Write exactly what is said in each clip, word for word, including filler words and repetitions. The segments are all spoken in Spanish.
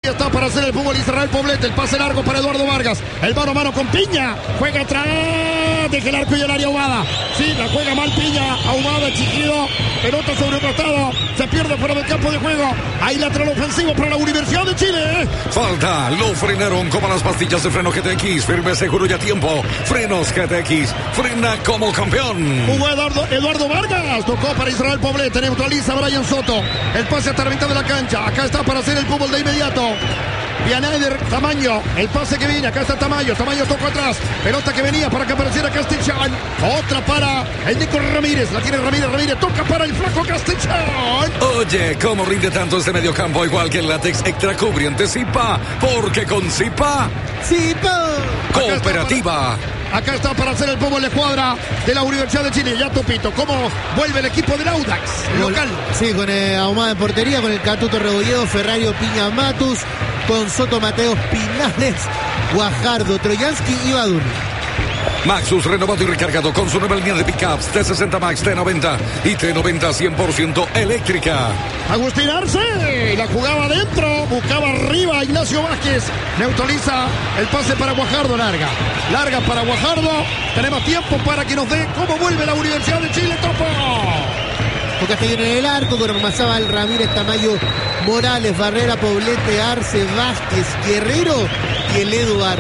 Está para hacer el fútbol Israel Poblete. El pase largo para Eduardo Vargas. El mano a mano con Piña. Juega atrás. Deja el arco y el área Ahumada. Sí, la juega mal Piña. Ahumada, Chiquido. Pelota sobre el costado. Se pierde fuera del campo de juego. Ahí lateral ofensivo para la Universidad de Chile. Falta. Lo frenaron como las pastillas de freno G T X. Firme, seguro y a tiempo. Frenos G T X. Frena como campeón. Jugó Eduardo, Eduardo Vargas. Tocó para Israel Poblete. Neutraliza a Brian Soto. El pase hasta la mitad de la cancha. Acá está para hacer el fútbol de inmediato. Pianader, Tamaño, el pase que viene, acá está Tamaño, Tamaño tocó atrás, pelota que venía para que apareciera Castellán, otra para el Nico Ramírez, la tiene Ramírez, Ramírez, toca para el flaco Castellán. Oye, cómo rinde tanto este mediocampo, igual que el látex extra cubriente Zipa, porque con Zipa, Zipa, cooperativa. Acá está, acá está para hacer el fútbol de cuadra de la Universidad de Chile, ya Topito, cómo vuelve el equipo del Audax, local. Sí, con eh, Ahumada en portería, con el Catuto Rebolledo, Ferrario Piña Matus, con Soto Mateos Pinares, Guajardo, Troyansky y Baduni. Maxus renovado y recargado con su nueva línea de pickups T sesenta Max, T noventa y T noventa cien por ciento eléctrica. Agustín Arce, la jugaba adentro, buscaba arriba Ignacio Vázquez, neutraliza el pase para Guajardo, larga, larga para Guajardo, tenemos tiempo para que nos dé cómo vuelve la Universidad de Chile, Topo. Castellón en el arco, con Ormazábal, Ramírez, Tamayo, Morales, Barrera, Poblete, Arce, Vázquez, Guerrero y el Edu Vargas.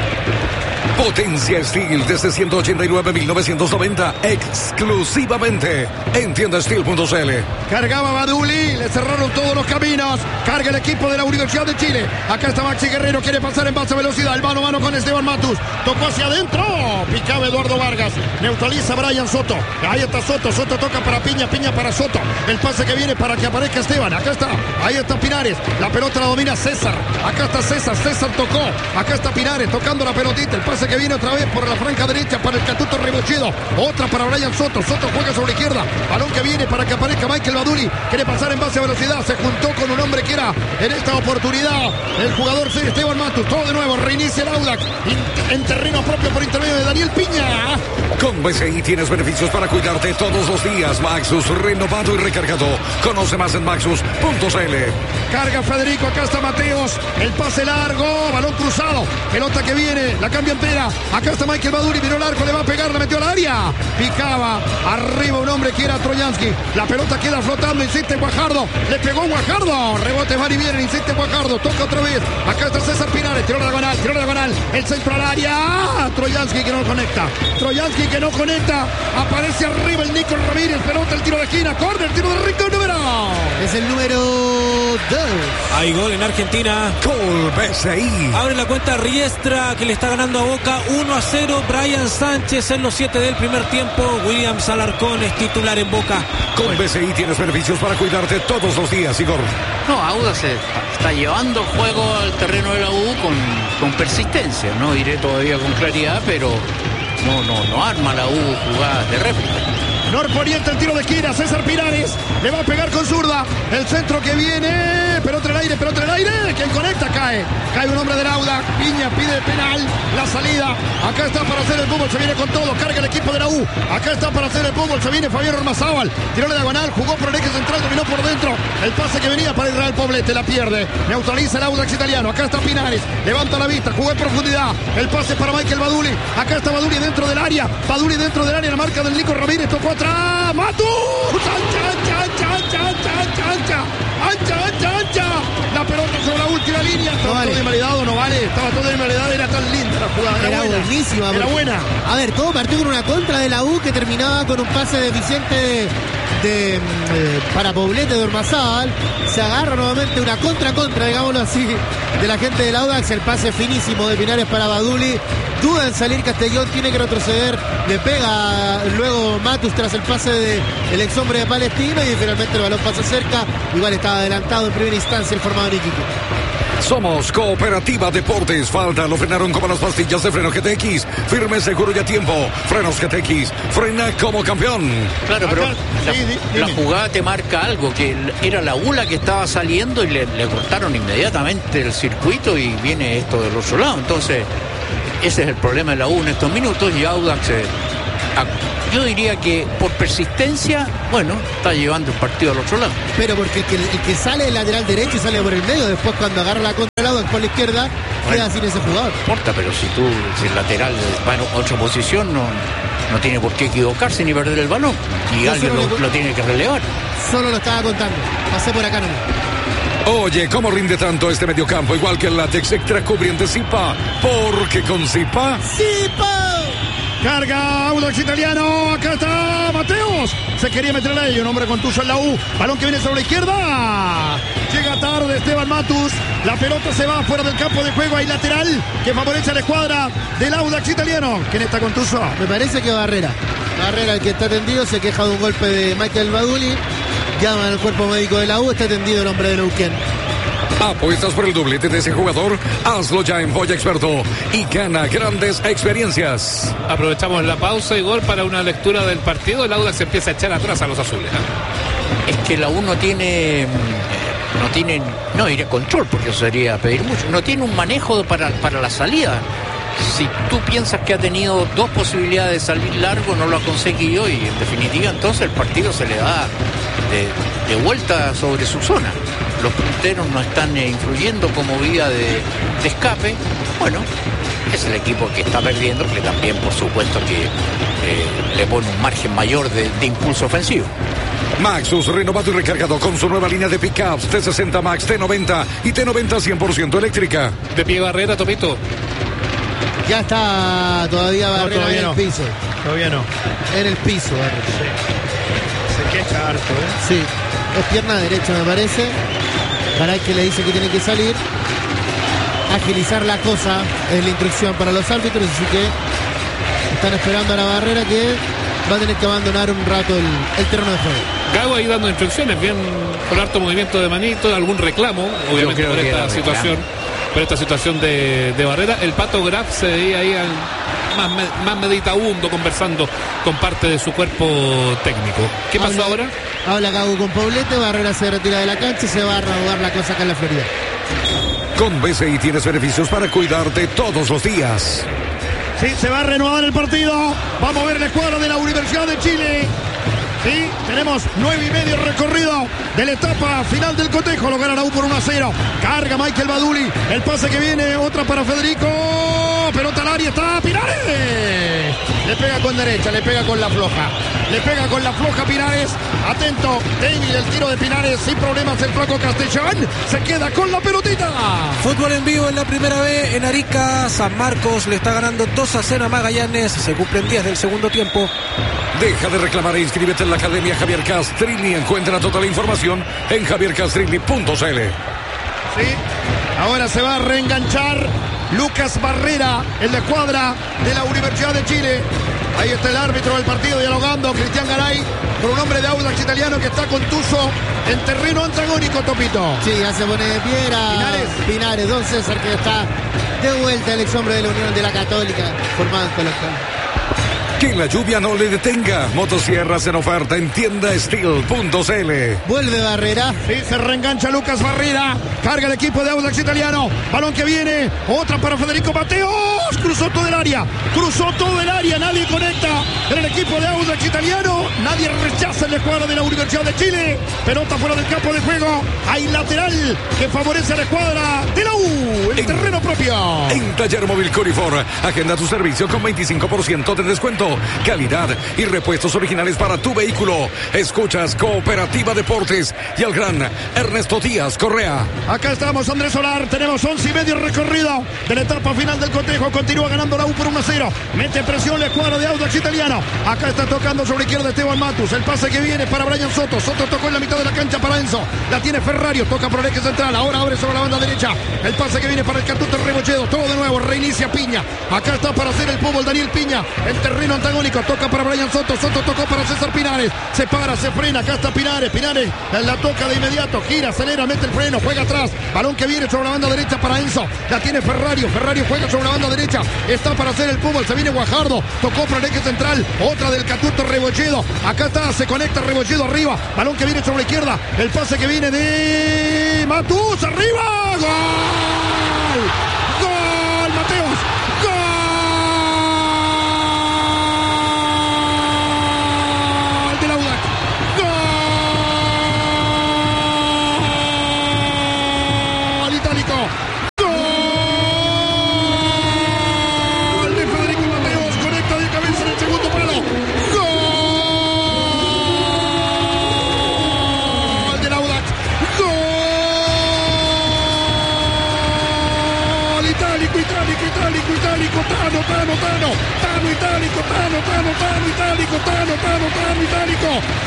Potencia Steel desde ciento ochenta y nueve mil novecientos noventa, exclusivamente en tienda steel punto c l. Cargaba Baduli, le cerraron todos los caminos. Carga el equipo de la Universidad de Chile. Acá está Maxi Guerrero, quiere pasar en base a velocidad. El mano a mano con Esteban Matus. Tocó hacia adentro. Picaba Eduardo Vargas. Neutraliza Brian Soto. Ahí está Soto. Soto toca para Piña. Piña para Soto. El pase que viene para que aparezca Esteban. Acá está. Ahí está Pinares. La pelota la domina César. Acá está César. César tocó. Acá está Pinares tocando la pelotita. El pase que viene otra vez por la franja derecha para el Catuto Rebolledo. Otra para Brian Soto. Soto juega sobre la izquierda. Balón que viene para que aparezca Michael Baduli. Quiere pasar en base a velocidad. Se juntó con un hombre que era en esta oportunidad el jugador Esteban Matus. Todo de nuevo. Reinicia el Audax en terreno propio por intermedio de Daniel Piña. Con B C I tienes beneficios para cuidarte todos los días. Maxus renovado y recargado. Conoce más en maxus punto c l. Carga Federico. Acá está Mateos. El pase largo. Balón cruzado. Pelota que viene. La cambia entera. Acá está Michael Baduri, miró el arco, le va a pegar, la metió al área. Picaba arriba un hombre que era Troyansky. La pelota queda flotando, insiste Guajardo. Le pegó Guajardo. Rebote van y vienen, insiste Guajardo. Toca otra vez. Acá está César Pinares, tiró la diagonal, tiró la diagonal. El centro al área. Troyansky que no conecta. Troyansky que no conecta. Aparece arriba el Nico Ramírez. Pelota, el tiro de esquina. Corner, tiro de Rico, número. Es el número dos. Hay gol en Argentina. Gol B C I. Abre la cuenta Riestra que le está ganando a Boca uno a cero. Brian Sánchez en los siete del primer tiempo. Williams Alarcón es titular en Boca. Con B C I tienes beneficios para cuidarte todos los días, Igor. No, Audax se está llevando el juego al terreno de la U con, con persistencia. No diré todavía con claridad, pero no, no, no arma la U jugadas de réplica. Norponiente, el tiro de esquina, César Pinares, le va a pegar con zurda, el centro que viene, pelota en el aire, pelota en el aire, quien conecta cae, cae un hombre del Audax, Piña pide penal, la salida, acá está para hacer el fútbol, se viene con todo, carga el equipo de la U, acá está para hacer el fútbol, se viene Fabián Ormazábal, tiró la diagonal, jugó por el eje central, dominó por dentro, el pase que venía para Israel Poblete, la pierde, neutraliza el Audax italiano, acá está Pinares, levanta la vista, jugó en profundidad, el pase para Michael Baduli, acá está Baduli dentro del área, Baduli dentro del área, la marca del Nico Ramírez, tocó atrás, Matus, ancha, ancha, ancha, ancha, ancha, ancha, ancha, ancha, ancha, la pelota sobre la última línea, estaba no vale. todo invalidado, no vale, estaba todo invalidado, era tan linda la jugada, era, era buena, buenísima, era buena. A ver, todo partió con una contra de la U que terminaba con un pase deficiente de, de, de para Poblete de Ormazábal, se agarra nuevamente una contra-contra, digámoslo así, de la gente del Audax, el pase finísimo de Pinares para Baduli, duda en salir Castellón, tiene que retroceder, le pega luego Matus tras el pase del ex hombre de Palestino y finalmente el balón pasa cerca, igual estaba adelantado en primera instancia el formado de Iquique. Somos Cooperativa Deportes. Falta, lo frenaron como las pastillas de freno G T X. Firme, seguro y a tiempo. Frenos G T X. Frena como campeón. Claro, pero la, sí, la jugada te marca algo, que era la U la que estaba saliendo y le, le cortaron inmediatamente el circuito y viene esto del otro lado. Entonces, ese es el problema de la U en estos minutos y Audax se, yo diría que por persistencia, bueno, está llevando el partido al otro lado. Pero porque el que, el que sale del lateral derecho y sale por el medio, después cuando agarra la contra el lado por la izquierda, bueno, queda sin ese jugador. No importa, pero si tú, si el lateral va en otra posición, no, no tiene por qué equivocarse ni perder el balón. Y Yo alguien solo lo, le- lo tiene que relevar. Solo lo estaba contando. Pasé por acá nomás. Oye, ¿cómo rinde tanto este mediocampo? Igual que el látex extra cubriente Zipa. Porque con Zipa... ¡Sí, pa! Carga Audax Italiano. Acá está Mateos. Se quería meter a ello. Un hombre contuso en la U. Balón que viene sobre la izquierda. Llega tarde Esteban Matus. La pelota se va fuera del campo de juego. Hay lateral que favorece a la escuadra del Audax Italiano. ¿Quién está contuso? Me parece que Barrera. Barrera, el que está tendido, se queja de un golpe de Michael Baduli. Llaman al cuerpo médico de la U. Está tendido el hombre de Neuquén. ¿Apuestas por el doblete de ese jugador? Hazlo ya en Boya Experto y gana grandes experiencias. Aprovechamos la pausa y gol para una lectura del partido. El Audax empieza a echar atrás a los azules, ¿eh? Es que la U no tiene, no tiene, no diré control, porque eso sería pedir mucho. No tiene un manejo para, para la salida. Si tú piensas que ha tenido dos posibilidades de salir largo, no lo ha conseguido y en definitiva entonces el partido se le da de, de vuelta sobre su zona. Los punteros no están eh, influyendo como vía de, de escape. Bueno, es el equipo que está perdiendo, que también por supuesto que eh, le pone un margen mayor de, de impulso ofensivo. Maxus renovado y recargado con su nueva línea de pickups T sesenta Max, T noventa y T noventa cien por ciento eléctrica. De pie Barrera, Topito. Ya está todavía No, Barrera todavía en no. el piso. Todavía no. En el piso, Barrera. Se queja harto, ¿eh? Sí. Es pierna derecha, me parece. Caray que le dice que tiene que salir. Agilizar la cosa es la instrucción para los árbitros, así que están esperando a la Barrera, que va a tener que abandonar un rato el, el terreno de juego. Gago ahí dando instrucciones, bien con harto movimiento de manito, algún reclamo, obviamente creo por que esta era situación, por esta situación de, de Barrera. El Pato Graf se veía ahí al, más, me- más meditabundo conversando con parte de su cuerpo técnico. ¿Qué pasó Habla- ahora? Habla Gago con Poblete, Barrera se retira de la cancha y se va a reanudar la cosa acá en la Florida. Con B C I tienes beneficios para cuidarte todos los días. Sí, se va a reanudar el partido. Vamos a ver la escuadra de la Universidad de Chile. Sí, tenemos nueve y medio recorrido de la etapa final del cotejo. Lo gana la U por uno a cero. Carga Michael Baduli. El pase que viene, otra para Federico. Pelota al área, está Pinares. Le pega con derecha, le pega con la floja. Le pega con la floja Pinares. Atento, débil el tiro de Pinares. Sin problemas el flaco Castellán. Se queda con la pelotita. Fútbol en vivo en la primera B en Arica. San Marcos le está ganando dos a cero a Magallanes. Se cumplen diez del segundo tiempo. Deja de reclamar e inscríbete en la Academia Javier Castrilli. Encuentra toda la información en javier castrilli punto c l. Sí, ahora se va a reenganchar Lucas Barrera en la escuadra de la Universidad de Chile. Ahí está el árbitro del partido dialogando, Cristian Garay, con un hombre de Audax Italiano que está contuso en terreno antagónico, Topito. Sí, ya se pone de piedra. Pinares. Pinares, don César, que está de vuelta, el ex hombre de la Unión de la Católica, formado en Colocón. Que la lluvia no le detenga. Motosierras en oferta en tienda steel punto c l. Vuelve Barrera. Sí, se reengancha Lucas Barrera. Carga el equipo de Audax Italiano. Balón que viene. Otra para Federico Mateos. Cruzó todo el área. Cruzó todo el área. Nadie conecta en el equipo de Audax Italiano. Nadie rechaza el escuadra de la Universidad de Chile. Pelota fuera del campo de juego. Hay lateral que favorece a la escuadra de la U. El En- terreno propio. En Taller Móvil Corifor, agenda tu servicio con veinticinco por ciento de descuento, calidad y repuestos originales para tu vehículo. Escuchas Cooperativa Deportes y al gran Ernesto Díaz Correa. Acá estamos, Andrés Solar. Tenemos once y medio recorrido de la etapa final del cotejo. Continúa ganando la U por uno a cero. Mete presión la escuadra de Audax Italiano. Acá está tocando sobre izquierda Esteban Matus. El pase que viene para Brian Soto. Soto tocó en la mitad de la cancha para Enzo. La tiene Ferrario. Toca por el eje central. Ahora abre sobre la banda derecha. El pase que viene para el Catuto Rebolledo. Todo de nuevo. Reinicia Piña. Acá está para hacer el fútbol Daniel Piña. El terreno antagónico. Toca para Brian Soto. Soto tocó para César Pinares. Se para, se frena. Acá está Pinares. Pinares la toca de inmediato. Gira, acelera, mete el freno. Juega atrás. Balón que viene sobre la banda derecha para Enzo. La tiene Ferrario. Ferrario juega sobre la banda derecha. Está para hacer el fútbol. Se viene Guajardo. Tocó para el eje central. Otra del Catuto Rebolledo. Acá está. Se conecta Rebolledo arriba. Balón que viene sobre la izquierda. El pase que viene de Matus. Arriba. ¡Gol! ¡Gol, Mateos! ¡Gol! itálico, itálico, itálico, Tano, Tano, Tano, Tano, itálico, Tano, Tano, Tano, itálico, Tano, Tano, Tano, itálico.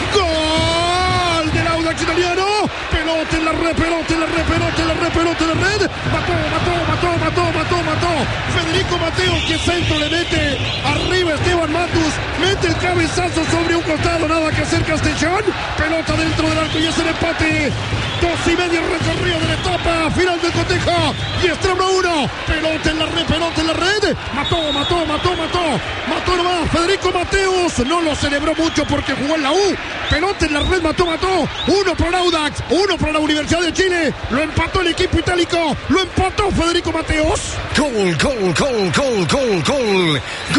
Gol del Audax Italiano. Pelota en la red, pelota en la red, pelota en la red, pelota en la red. Mató, mató, mató, mató, mató, mató. Federico Mateo, que centro le mete arriba Esteban Matus. Mete el cabezazo sobre un costado, nada que hacer Castellón. Pelota dentro del arco y es el empate. Dos y medio recorrido de la etapa. Final del cotejo. Y extremo uno. Pelota en la red, pelota en la red. Mató, mató, mató, mató. Mató nomás. Federico Mateos no lo celebró mucho porque jugó en la U. Pelota en la red, mató, mató. Uno por Audax, uno por la Universidad de Chile. Lo empató el equipo itálico. Lo empató Federico Mateos. Gol, gol, gol, gol, gol, gol.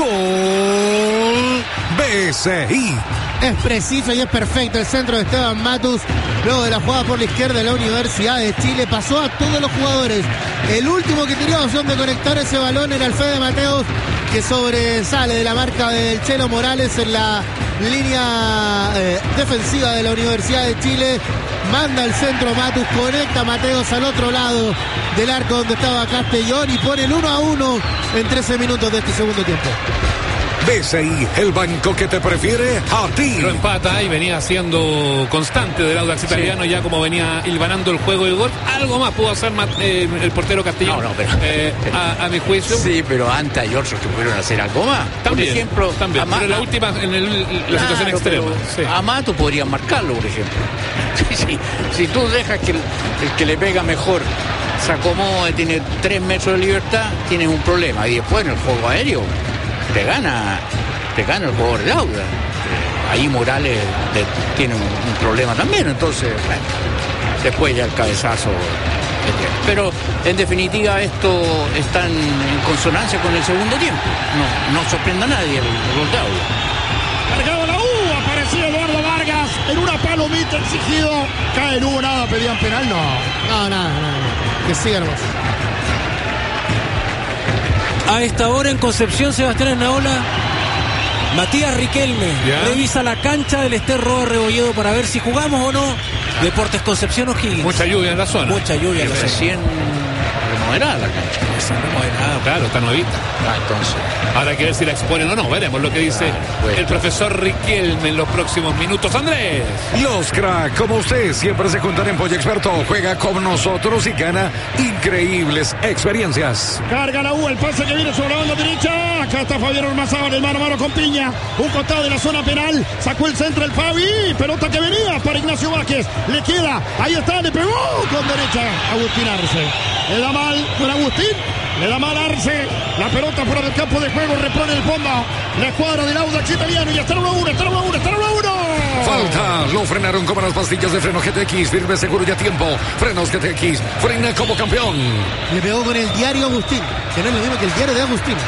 Gol. B C I. Es preciso y es perfecto el centro de Esteban Matus. Luego de la jugada por la izquierda de la Universidad de Chile, pasó a todos los jugadores. El último que tenía opción de conectar ese balón era el Fede Mateos, que sobresale de la marca del Chelo Morales en la línea eh, defensiva de la Universidad de Chile. Manda el centro Matus, conecta a Mateos al otro lado del arco donde estaba Castellón y pone el uno a uno en trece minutos de este segundo tiempo. B C I, el banco que te prefiere a ti. Lo empata y venía siendo constante del Audax italiano, sí. Ya como venía hilvanando el juego y el gol. Algo más pudo hacer eh, el portero Castellón, no, no, pero, eh, a, a mi juicio. Sí, pero antes hay otros que pudieron hacer algo más. También, por ejemplo, también, Ama, pero la última, en el, la claro, situación extrema. Sí. Amato podría marcarlo, por ejemplo. Sí, sí. Si tú dejas que el, el que le pega mejor se acomode, tiene tres metros de libertad, tienes un problema. Y después en el juego aéreo te gana, te gana el jugador de Audax. Eh, ahí Morales te, tiene un, un problema también, entonces, bueno, después ya el cabezazo. Pero en definitiva esto está en, en consonancia con el segundo tiempo. No, no sorprende a nadie el, el gol de Audax. Cargado la U, apareció Eduardo Vargas en una palomita exigido. Cae, no hubo nada, pedían penal, no. No, nada, nada. Que siga nomás. A esta hora en Concepción, Sebastián Ennaola, Matías Riquelme ¿Ya? revisa la cancha del Esterro de Rebolledo para ver si jugamos o no. Deportes Concepción O'Higgins. Mucha lluvia en la zona. Mucha lluvia en la zona. Recién remodelada la cancha. Recién remodelada. Claro, está nuevita. Ah, entonces. Ahora hay que ver si la exponen o no. Veremos lo que dice Ah, pues. el profesor Riquelme en los próximos minutos. Andrés. Los crack, como usted, siempre se juntan en Pollo Experto. Juega con nosotros y gana increíbles experiencias. Carga la U, el pase que viene sobre la banda derecha. Acá está Fabián Ormazábal, el mano a mano con Piña. Un costado de la zona penal. Sacó el centro el Fabi. Pelota que venía para Ignacio Vázquez. Le queda. Ahí está, le pegó con derecha Agustín Arce. Le da mal con Agustín. Le da mal Arce. La pelota fuera del campo de juego. Repone el fondo. La escuadra del Audax italiano. Y está uno a uno, está uno a uno, está uno a uno. Falta, lo frenaron como las pastillas de freno G T X. Firme, seguro y a tiempo. Frenos G T X, frena como campeón. Le pegó con el diario Agustín, que no es lo mismo que el diario de Agustín.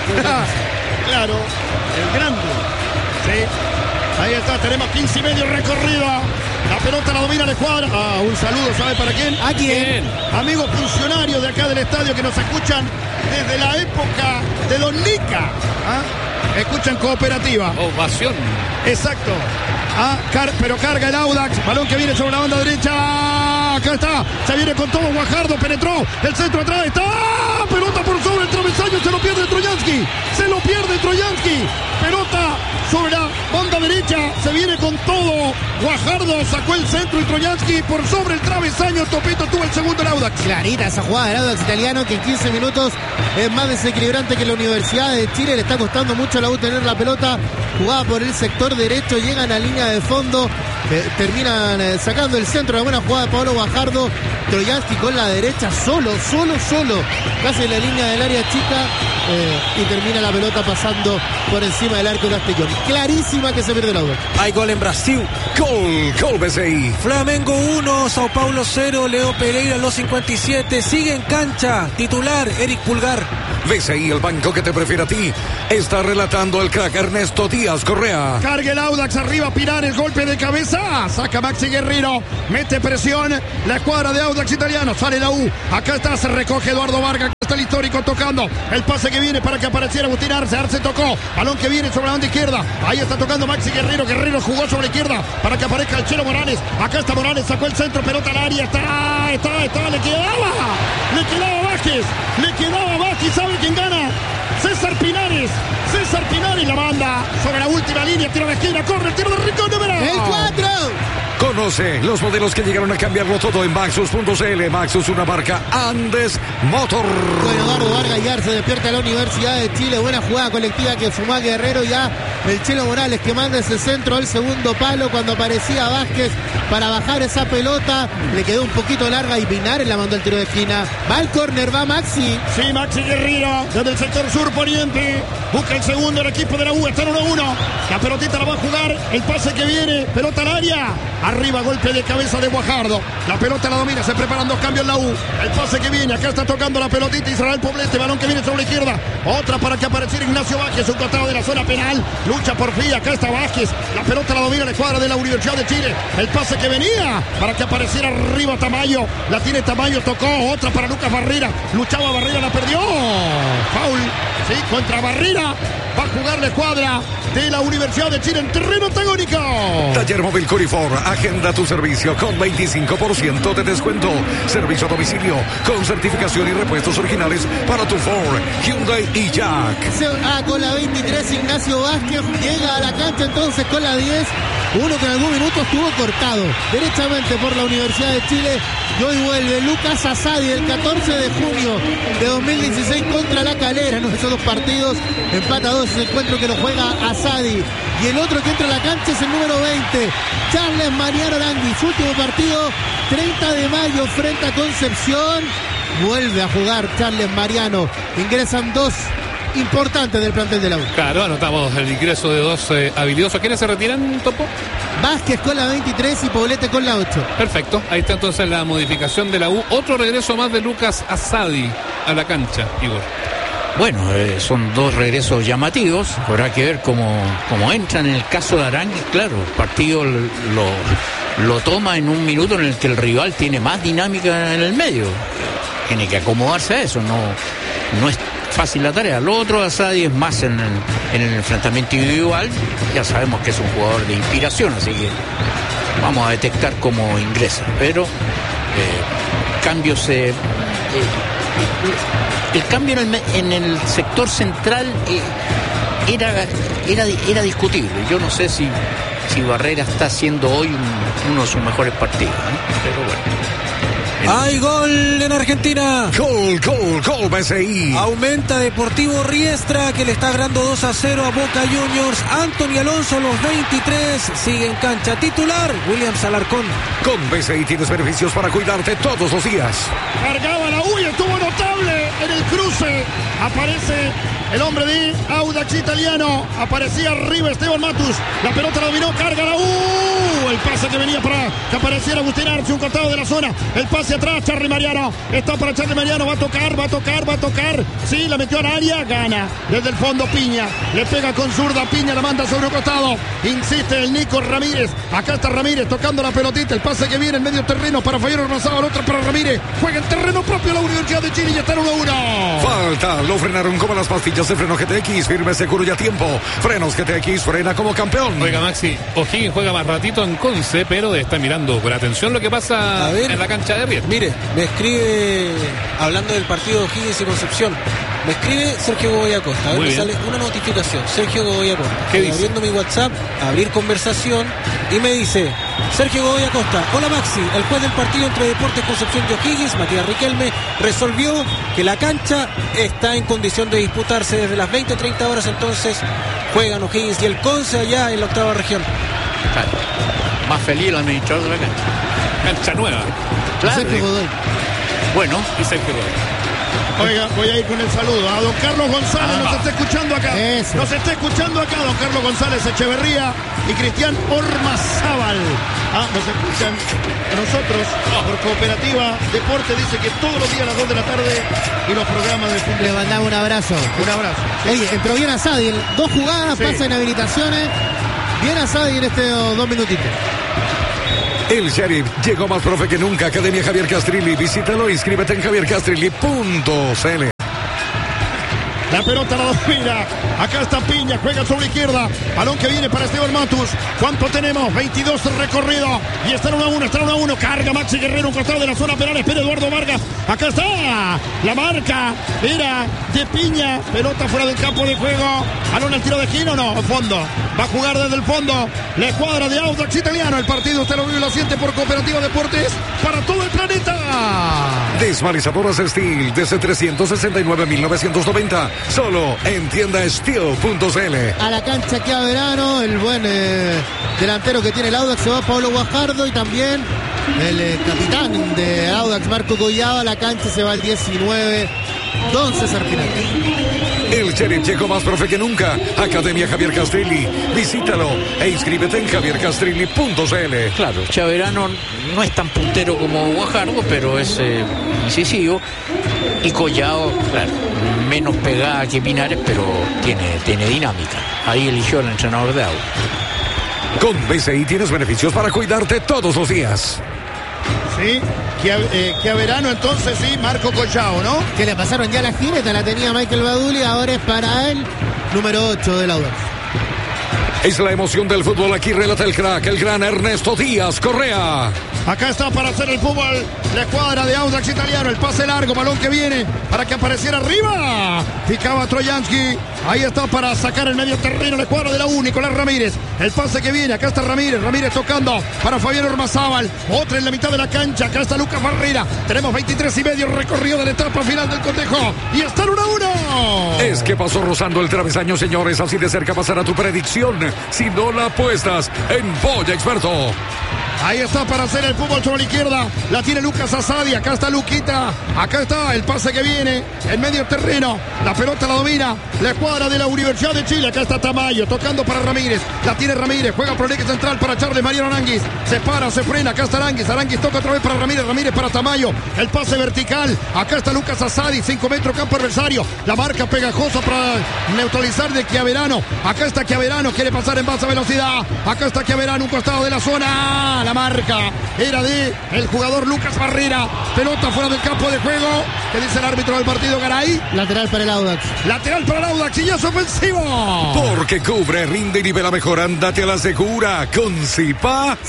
Claro, el grande. Sí. Ahí está, tenemos quince y medio recorrido. La pelota la domina la escuadra. Ah, un saludo, ¿sabe para quién? ¿A quién? Amigos funcionarios de acá del estadio que nos escuchan desde la época de Don Nica. ¿Ah? Escuchan Cooperativa. Ovación. Exacto. Ah, car pero carga el Audax. Balón que viene sobre la banda derecha. Acá está. Se viene con todo Guajardo. Penetró. El centro atrás está. Pelota por sobre el travesaño. Se lo pierde Troyansky. Se lo pierde Troyansky. Pelota sobre la banda derecha. Se viene con todo. Guajardo sacó el centro y Troyansky por sobre el travesaño. Topito tuvo el segundo el Audax. Clarita esa jugada del Audax italiano, que en quince minutos es más desequilibrante que la Universidad de Chile. Le está costando mucho a la U tener la pelota. Jugada por el sector derecho. Llegan a línea de fondo. Eh, terminan eh, sacando el centro. La buena jugada de Pablo Guajardo. Troyansky con la derecha solo, solo, solo. Casi en la línea del área chica. Eh, y termina la pelota pasando por encima del arco de Castellón. Clarísima que se pierde el Audax. Hay gol en Brasil. Gol, gol B C I. Flamengo uno, Sao Paulo cero. Leo Pereira en los cincuenta y siete. Sigue en cancha. Titular, Eric Pulgar. B C I, el banco que te prefiere a ti. Está relatando el crack Ernesto Díaz Correa. Carga el Audax arriba, Pirares, golpe de cabeza. Saca Maxi Guerrero. Mete presión. La escuadra de Audax italiano. Sale la U. Acá está, se recoge Eduardo Vargas. Acá está el histórico tocando. El pase que viene para que apareciera Agustín Arce. Arce tocó. Balón que viene sobre la banda izquierda. Ahí está tocando Maxi Guerrero. Guerrero jugó sobre la izquierda para que aparezca el Chelo Morales. Acá está Morales. Sacó el centro. Pelota al área. Está, está, está. Le quedaba. Le quedaba Vázquez. Le quedaba Vázquez. ¿Sabe quién gana? la manda sobre la última línea, tiro de esquina, corre, tiro de rincón, número. El cuatro. Conoce los modelos que llegaron a cambiarlo todo en Maxus punto c l. Maxus, una marca Andes Motor. Bueno, Eduardo Vargas Llar se despierta a la Universidad de Chile. Buena jugada colectiva que fumó Guerrero. Ya el Chelo Morales que manda ese centro al segundo palo cuando aparecía Vázquez para bajar esa pelota. Le quedó un poquito larga y Pinares la mandó al tiro de esquina. Va al córner, va Maxi. Sí, Maxi Guerrero, desde el sector sur poniente. Busca el segundo el equipo de la U. Está en uno uno. La pelotita la va a jugar. El pase que viene. Pelota al área. Arriba, golpe de cabeza de Guajardo. La pelota la domina. Se preparan dos cambios en la U. El pase que viene. Acá está tocando la pelotita Israel Poblete. Balón que viene sobre la izquierda. Otra para que apareciera Ignacio Vázquez. Un costado de la zona penal. Lucha por fin. Acá está Vázquez. La pelota la domina la escuadra de la Universidad de Chile. El pase que venía para que apareciera arriba Tamayo. La tiene Tamayo. Tocó. Otra para Lucas Barrera. Luchaba Barrera. La perdió. Foul. Sí, contra Barrera. Va a jugar la escuadra de la Universidad de Chile en terreno antagónico. Taller Móvil Corifor. Agenda tu servicio con veinticinco por ciento de descuento. Servicio a domicilio con certificación y repuestos originales para tu Ford, Hyundai y Jack. Se va con la veintitrés Ignacio Vázquez. Llega a la cancha entonces con la diez. Uno que en algún minuto estuvo cortado derechamente por la Universidad de Chile. Y hoy vuelve Lucas Asadi el catorce de junio de dos mil dieciséis contra La Calera. En esos dos partidos empata dos ese encuentro que lo juega Asadi. Y el otro que entra a la cancha es el número veinte, Charles Mariano Arangui. Su último partido, treinta de mayo frente a Concepción. Vuelve a jugar Charles Mariano. Ingresan dos importantes del plantel de la U. Claro, anotamos el ingreso de dos eh, habilidosos. ¿Quiénes se retiran, Topo? Vázquez con la veintitrés y Poblete con la ocho. Perfecto, ahí está entonces la modificación de la U. Otro regreso más de Lucas Asadi a la cancha, Igor. Bueno, eh, son dos regresos llamativos. Habrá que ver cómo, cómo entran. En el caso de Arangui, claro, el partido lo, lo toma en un minuto en el que el rival tiene más dinámica en el medio. Tiene que acomodarse a eso, no, no es fácil la tarea. Lo otro, Asadi es más en el, en el enfrentamiento individual. Ya sabemos que es un jugador de inspiración, así que vamos a detectar cómo ingresa. Pero eh, cambios... Eh, eh, el cambio en el, en el sector central eh, era, era, era discutible. Yo no sé si, si Barrera está haciendo hoy un, uno de sus mejores partidos, ¿eh? Pero bueno. ¡Hay gol en Argentina! Gol, gol, gol, B C I. Aumenta Deportivo Riestra, que le está ganando dos a cero a Boca Juniors. Anthony Alonso a los veintitrés. Sigue en cancha titular Williams Alarcón. Con B C I tienes beneficios para cuidarte todos los días. Cargaba la U y estuvo notable en el cruce. Aparece el hombre de Audax Italiano. Aparecía arriba Esteban Matus. La pelota la dominó, carga la U. El pase que venía para que apareciera Agustín Arce, un costado de la zona. El pase atrás, Charly Mariano. Está para Charly Mariano. Va a tocar, va a tocar, va a tocar. Sí, la metió al área. Gana. Desde el fondo Piña. Le pega con zurda. Piña la manda sobre un costado. Insiste el Nico Ramírez. Acá está Ramírez tocando la pelotita. El pase que viene en medio terreno para Fayero Ormazábal. Otra para Ramírez. Juega en terreno propio la Universidad de Chile y está en uno a uno. Falta. Lo frenaron como las pastillas de freno G T X. Firme, seguro y a tiempo. Frenos G T X. Frena como campeón. Oiga, Maxi, O'Higgins juega más ratito en Conce, pero está mirando con atención lo que pasa en la cancha de Riestra. Mire, me escribe, hablando del partido de O'Higgins y Concepción, me escribe Sergio Godoy Acosta. A ver, me sale una notificación, Sergio Godoy Acosta. ¿Qué dice? Abriendo mi WhatsApp, abrir conversación, y me dice, Sergio Godoy Acosta, hola Maxi, el juez del partido entre Deportes Concepción y O'Higgins, Matías Riquelme, resolvió que la cancha está en condición de disputarse desde las veinte treinta horas, entonces juegan O'Higgins y el Conce allá en la octava región. Claro. Más feliz el administrador de la cancha. Cancha nueva. Claro. Sergio Godoy. Bueno, Y Sergio Godoy. Oiga, voy a ir con el saludo a don Carlos González, Ah. nos está escuchando acá. Eso. Nos está escuchando acá don Carlos González Echeverría y Cristian Ormazábal. Ah, nos escuchan a nosotros por Cooperativa Deporte. Dice que todos los días a las dos de la tarde y los programas de fútbol. Le mandamos un abrazo. Un abrazo. Oye, entró bien Asadi. Dos jugadas, Sí. pasa en habilitaciones. Bien Asadi en estos dos minutitos. El Sheriff llegó más profe que nunca. Academia Javier Castrilli. Visítalo e inscríbete en javier castrilli punto c l. La pelota la domina. Acá está Piña, juega sobre la izquierda. Balón que viene para Esteban Matus. ¿Cuánto tenemos? veintidós recorrido. Y está uno a uno, está uno a uno. Carga Maxi Guerrero, un costado de la zona penal. Espera Eduardo Vargas. Acá está la marca. Era de Piña. Pelota fuera del campo de juego. Balón al tiro de esquina, no, a fondo. Va a jugar desde el fondo. La escuadra de Audax Italiano. El partido usted lo vive y lo siente por Cooperativa Deportes para todo el planeta. Desmalizadoras Steel desde trescientos sesenta y nueve mil novecientos noventa. Solo en tienda steel punto c l. A la cancha que a Verano, el buen eh, delantero que tiene el Audax, se va Pablo Guajardo y también el eh, capitán de Audax, Marco Collado. A la cancha se va el diecinueve, Don César Pinal. El Sheriff llegó más profe que nunca. Academia Javier Castrilli. Visítalo e inscríbete en javier castrilli punto c l. Claro, Chaverano no es tan puntero como Guajardo, pero es eh, incisivo. Y Collado, claro, menos pegada que Pinares, pero tiene, tiene dinámica. Ahí eligió el entrenador de Audax. Con B C I tienes beneficios para cuidarte todos los días. Sí, que a, eh, que a Verano entonces sí, Marco Collao, ¿no? Que le pasaron ya la jineta, la tenía Michael Baduli, ahora es para él, número ocho del Audax. Es la emoción del fútbol, aquí relata el crack, el gran Ernesto Díaz Correa. Acá está para hacer el fútbol la escuadra de Audax Italiano. El pase largo, balón que viene para que apareciera arriba. Picaba Trojansky. Ahí está para sacar el medio terreno la escuadra de la U, Nicolás Ramírez. El pase que viene, acá está Ramírez. Ramírez tocando para Fabián Ormazábal. Otra en la mitad de la cancha. Acá está Lucas Barrera. Tenemos veintitrés y medio recorrido de la etapa final del cotejo. Y están uno a uno. Es que pasó rozando el travesaño, señores. Así de cerca pasará tu predicción. Si no la apuestas en Boya Experto. Ahí está para hacer el fútbol sobre la izquierda. La tiene Lucas Asadi. Acá está Luquita. Acá está el pase que viene en medio terreno. La pelota la domina la escuadra de la Universidad de Chile. Acá está Tamayo tocando para Ramírez. La tiene Ramírez. Juega por el eje central para Charles Mariano Aranguis. Se para, se frena. Acá está Aranguis. Aranguis toca otra vez para Ramírez. Ramírez para Tamayo. El pase vertical. Acá está Lucas Asadi. cinco metros campo adversario. La marca pegajosa para neutralizar de Chiaverano. Acá está Chiaverano. Quiere pasar en baja velocidad. Acá está Chiaverano. Un costado de la zona. La marca era de el jugador Lucas Barrera. Pelota fuera del campo de juego. ¿Qué dice el árbitro del partido, Garay? Lateral para el Audax. Lateral para el Audax y ya es ofensivo. Porque cubre, rinde y nivela mejor. Ándate a la segura con Zipa.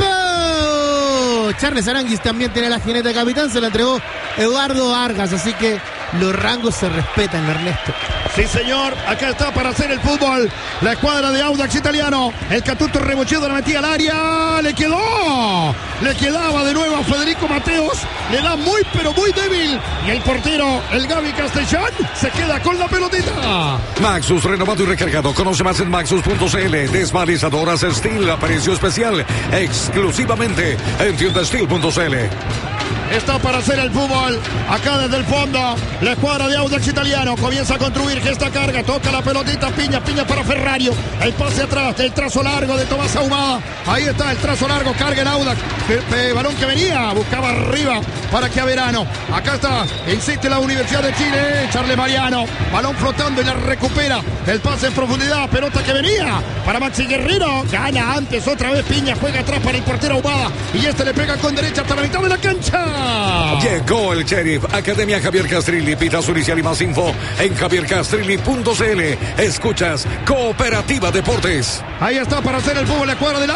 ¡Zipa! Charles Aranguis también tiene la jineta de capitán. Se la entregó Eduardo Vargas. Así que los rangos se respetan, Ernesto. Sí, señor. Acá está para hacer el fútbol la escuadra de Audax Italiano. El Catuto Rebochedo la metía al área. Le quedó. Le quedaba de nuevo a Federico Mateos. Le da muy, pero muy débil. Y el portero, el Gaby Castellán, se queda con la pelotita. Maxus, renovado y recargado. Conoce más en maxus punto c l. Desmalizadoras Steel a precio especial. Exclusivamente en tienda steel punto c l. Está para hacer el fútbol. Acá desde el fondo. La escuadra de Audax Italiano comienza a construir. Gesta carga. Toca la pelotita. Piña. Piña para Ferrario. El pase atrás. El trazo largo de Tomás Ahumada. Ahí está el trazo largo. Carga el Audax. Pe pe balón que venía. Buscaba arriba para Chiaverano. Acá está. Insiste la Universidad de Chile. Charles Mariano. Balón flotando y la recupera. El pase en profundidad. Pelota que venía para Maxi Guerrero. Gana antes. Otra vez Piña. Juega atrás para el portero Ahumada. Y este le pega con derecha hasta la mitad de la cancha. Llegó el Sheriff. Academia Javier Castrilli. Pita su inicial y más info en javier castrilli punto c l. Escuchas Cooperativa Deportes. Ahí está para hacer el fútbol la escuadra del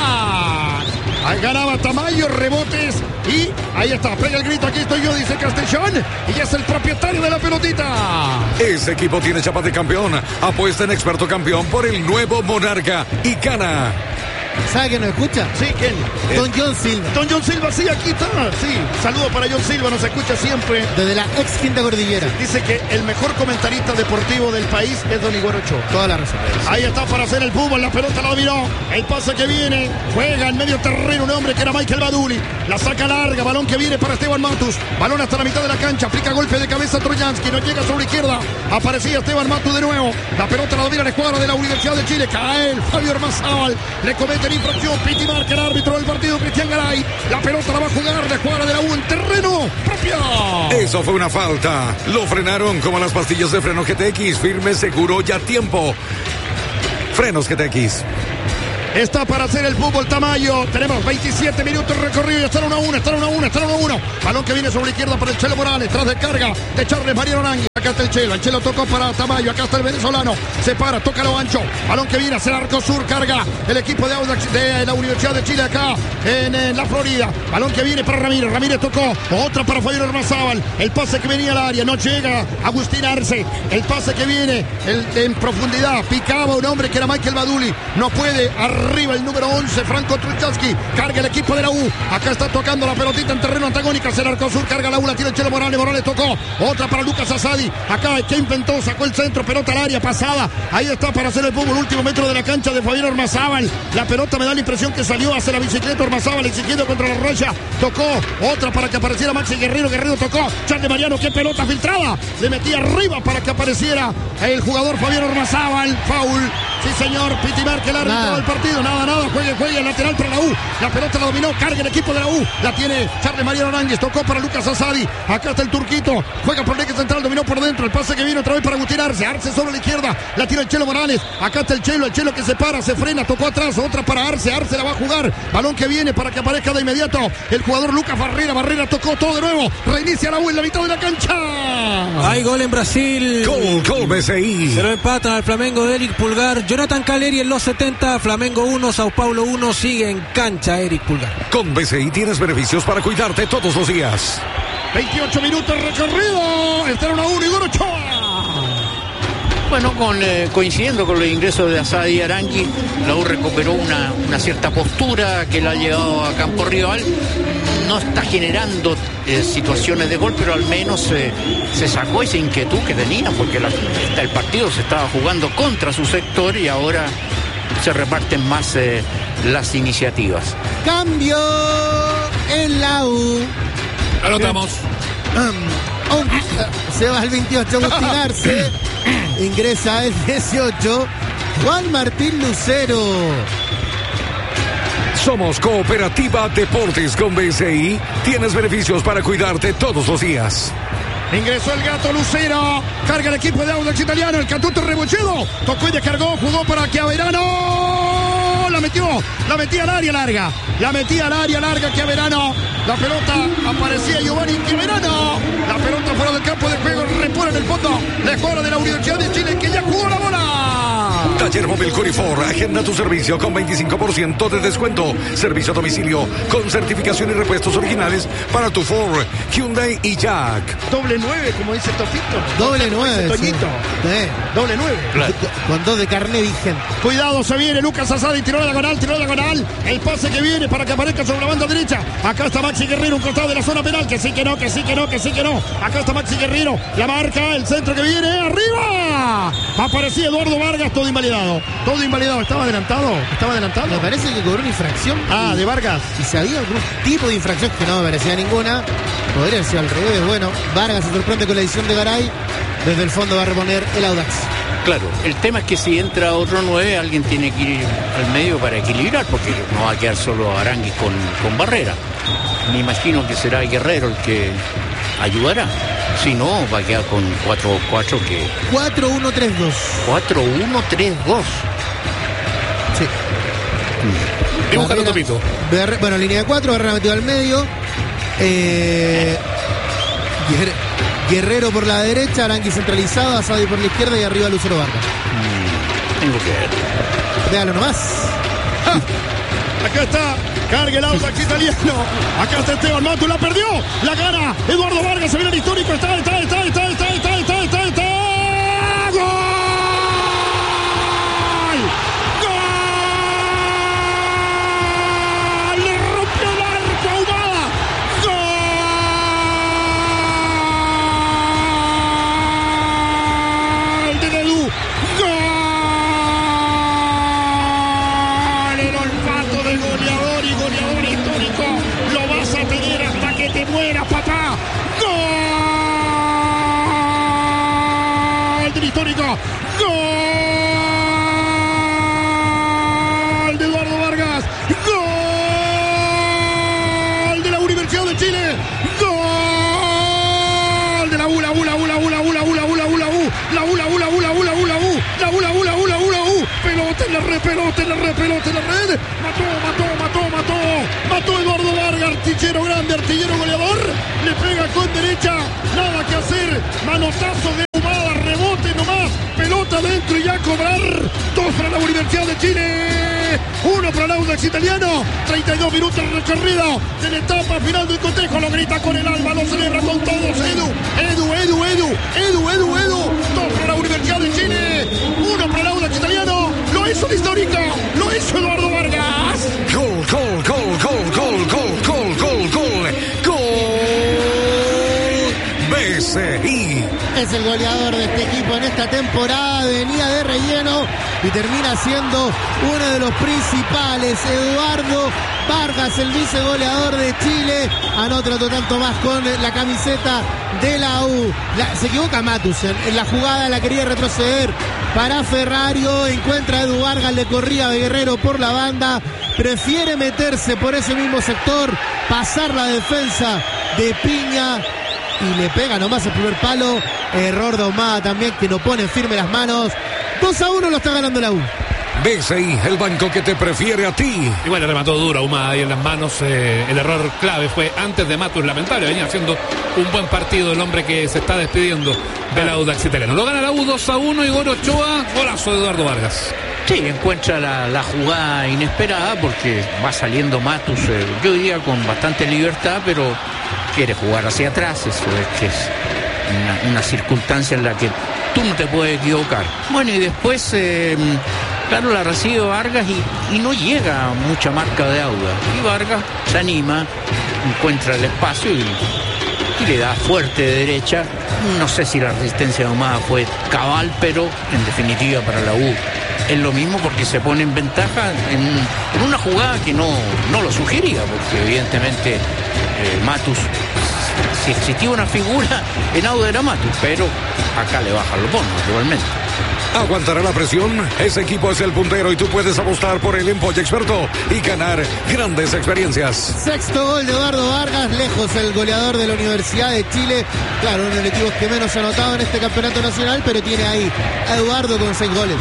Audax. Ahí ganaba Tamayo, rebotes. Y ahí está, pega el grito. Aquí estoy yo, dice Castellón. Y es el propietario de la pelotita. Ese equipo tiene chapa de campeón. Apuesta en experto campeón por el nuevo Monarca y Cana. ¿Sabe que nos escucha? Sí, ¿quién? Don John Silva. Don John Silva, sí, aquí está. Sí, saludo para John Silva, nos escucha siempre. Desde la ex Quinta Cordillera. Dice que el mejor comentarista deportivo del país es Don Igor Ochoa. Toda la razón. Ahí está para hacer el fútbol, la pelota la dominó. El pase que viene, juega en medio terreno un hombre que era Michael Baduli. La saca larga, balón que viene para Esteban Matus. Balón hasta la mitad de la cancha, aplica golpe de cabeza Trojansky, no llega sobre la izquierda. Aparecía Esteban Matus de nuevo. La pelota la domina la escuadra de la Universidad de Chile. Cae el Fabio Ormazábal. Le cometen infracción. Piti marca el árbitro del partido, Cristian Garay. La pelota la va a jugar la escuadra de la U en terreno propio. Eso fue una falta. Lo frenaron como las pastillas de freno G T X. Firme, seguro y a tiempo. Frenos G T X. Está para hacer el fútbol Tamayo. Tenemos veintisiete minutos recorridos y están uno a uno, están uno a uno, están uno a uno. Balón que viene sobre la izquierda para el Chelo Morales. Tras de carga de Charles Mariano Arangui. Acá está el Chelo. El Chelo tocó para Tamayo. Acá está el venezolano. Se para, toca lo ancho. Balón que viene hacia el arco sur. Carga el equipo de Audax de la Universidad de Chile acá en, en la Florida. Balón que viene para Ramírez. Ramírez tocó. Otra para Fabián Ormazábal. El pase que venía al área. No llega Agustín Arce. El pase que viene el, en profundidad. Picaba un hombre que era Michael Baduli. No puede. Arriba el número once, Franco Truchansky. Carga el equipo de la U. Acá está tocando la pelotita en terreno antagónico. Hacia el arco sur. Carga la U. La tira el Chelo Morales. Morales tocó. Otra para Lucas Asadi. Acá, que inventó? Sacó el centro. Pelota al área pasada. Ahí está para hacer el fútbol. Último metro de la cancha de Fabián Ormazábal. La pelota me da la impresión que salió hacia la bicicleta. Ormazábal exigiendo contra la raya. Tocó. Otra para que apareciera Maxi Guerrero. Guerrero tocó. Charles Mariano. Qué pelota filtrada. Le metía arriba para que apareciera el jugador Fabián Ormazábal. Foul. Sí, señor. Pitimar, que el árbitro del partido. Nada, nada. Juegue, juegue. El lateral para la U. La pelota la dominó. Carga el equipo de la U. La tiene Charles Mariano Aránguiz. Tocó para Lucas Asadi. Acá está el turquito. Juega por el eje central. Dominó por dentro. El pase que viene otra vez para Agustín Arce. Arce sobre la izquierda. La tira el Chelo Morales. Acá está el Chelo. El Chelo que se para. Se frena. Tocó atrás. Otra para Arce. Arce la va a jugar. Balón que viene para que aparezca de inmediato el jugador Lucas Barrera. Barrera tocó todo de nuevo. Reinicia la U en la mitad de la cancha. Hay gol en Brasil. Gol, gol B C I. Se lo empatan al Flamengo de Eric Pulgar. Jonathan Caleri en los setenta. Flamengo uno, Sao Paulo uno. Sigue en cancha Eric Pulgar. Con B C I tienes beneficios para cuidarte todos los días. veintiocho minutos recorrido. Está uno a uno y gol Ochoa. Bueno, con, eh, coincidiendo con los ingresos de Asadi y Arangui, la U recuperó una, una cierta postura que la ha llevado a campo rival. No está generando eh, situaciones de gol, pero al menos eh, se sacó esa inquietud que tenía, porque la, el partido se estaba jugando contra su sector y ahora se reparten más eh, las iniciativas. Cambio en la U. Anotamos. Um, um, se va al veintiocho Agustín Arce. Ingresa el dieciocho Juan Martín Lucero. Somos Cooperativa Deportes con B C I. Tienes beneficios para cuidarte todos los días. Ingresó el gato Lucero. Carga el equipo de Audax Italiano. El Catuto Rebolledo. Tocó y descargó. Jugó para Chiaverano. La metió. La metía al área larga. La metía al área larga Chiaverano. La pelota aparecía Giovanni Chiaverano. La pelota fuera del campo de juego. Repone en el fondo. La jugada de la Universidad de Chile que ya jugó la bola. Taller Móvil Corifor. Agenda tu servicio con veinticinco por ciento de descuento. Servicio a domicilio con certificación y repuestos originales para tu Ford, Hyundai y Jack. Doble nueve, como dice Topito. Doble nueve. Toñito. Sí. Doble nueve. Claro. Con dos de carné vigente. Cuidado, se viene Lucas Asadi, tiró la diagonal, tiró la diagonal. El pase que viene para que aparezca sobre la banda derecha. Acá está Maxi Guerrero, un costado de la zona penal. Que sí, que no, que sí, que no, que sí, que no. Acá está Maxi Guerrero. La marca, el centro que viene, arriba. Aparecía Eduardo Vargas, todo invalidado. Todo invalidado. ¿Estaba adelantado? ¿Estaba adelantado? Me parece que cobró una infracción. Ah, de Vargas. Si sabía algún tipo de infracción, que no me parecía ninguna, podría ser al revés. Bueno, Vargas se sorprende con la edición de Garay. Desde el fondo va a reponer el Audax. Claro, el tema es que si entra otro nueve, alguien tiene que ir al medio para equilibrar, porque no va a quedar solo Aránguiz con, con Barrera. Me imagino que será Guerrero el que ayudará. Si no, va a quedar con cuatro cuatro que... cuatro uno tres dos. cuatro uno tres dos. Sí. Dibújalo, Barrera- Topito. Barre- bueno, línea de cuatro, Barrera metido al medio. Eh, Guerre- Guerrero por la derecha, Arangui centralizado, Asadi por la izquierda y arriba Lucero Vargas. Tengo que ver. Véalo nomás. Acá está, carga el Audax italiano. Acá está Esteban Mato, la perdió. La gana Eduardo Vargas, se viene el histórico. Está, está, está, está, está, está, está, está, está. ¡Gol! ¡Gol! Le rompió el arco a Ahumada. ¡Gol! De Dedú. ¡Gol! El olfato del goleador y goleador histórico. Lo vas a tener hasta que te mueras, papá. ¡Gol! Del histórico. ¡Gol! De Eduardo Vargas. ¡Gol! De la Universidad de Chile. ¡Gol! De la U, la U, la U, la U, la U, la U, la U, la U, la U, la U, la U, la U, la U, la U, la U, la U, la U, la U, la U, la U. Pelota en la red, pelota en la red, pelota en la red. mató, mató, mató, mató. Mató Eduardo Vargas, artillero grande, artillero goleador. Le pega con derecha, nada que hacer. Manotazo de Humada, rebote nomás. Pelota dentro y ya cobrar. Dos para la Universidad de Chile. Uno para el Audax Italiano. treinta y dos minutos de recorrido de la etapa final del cotejo. Lo grita con el alma, lo celebra con todos. Edu, Edu, Edu, Edu, Edu, Edu, Edu. Dos para la Universidad de Chile. Uno para el Audax Italiano. Lo hizo el histórico. Lo hizo Eduardo Vargas. Gol, gol, gol, gol, gol, gol, gol, gol, gol. Gol. B C I. Es el goleador de este equipo en esta temporada, venía de relleno y termina siendo uno de los principales. Eduardo Vargas, el vicegoleador de Chile, anota otro tanto más con la camiseta de la U. La, se equivoca Matusen, en la jugada la quería retroceder para Ferrario, encuentra a Edu Vargas, le corría de Guerrero por la banda, prefiere meterse por ese mismo sector, pasar la defensa de Piña y le pega nomás el primer palo. Error de Ahumada también, que no pone firme las manos. dos a uno lo está ganando la U. B C I, el banco que te prefiere a ti. Igual le remató duro Ahumada ahí en las manos. Eh, el error clave fue antes de Matus, lamentable. Venía haciendo un buen partido el hombre que se está despidiendo del Audax Italiano. Lo gana la U dos a uno. Igor Ochoa, golazo de Eduardo Vargas. Sí, encuentra la, la jugada inesperada porque va saliendo Matus, eh, yo diría con bastante libertad, pero quiere jugar hacia atrás. Eso es que es una, una circunstancia en la que tú no te puedes equivocar. Bueno, y después, eh, claro, la recibe Vargas y, y no llega a mucha marca de Audax. Y Vargas se anima, encuentra el espacio y, y le da fuerte de derecha. No sé si la resistencia de Ahumada fue cabal, pero en definitiva para la U es lo mismo porque se pone en ventaja en, en una jugada que no, no lo sugería, porque evidentemente eh, Matus, si existía una figura en Audax era Matus, pero acá le bajan los bonos igualmente. ¿Aguantará la presión? Ese equipo es el puntero y tú puedes apostar por el Empolle Experto y ganar grandes experiencias. Sexto gol de Eduardo Vargas, lejos el goleador de la Universidad de Chile. Claro, uno de los equipos que menos ha anotado en este campeonato nacional, pero tiene ahí a Eduardo con seis goles.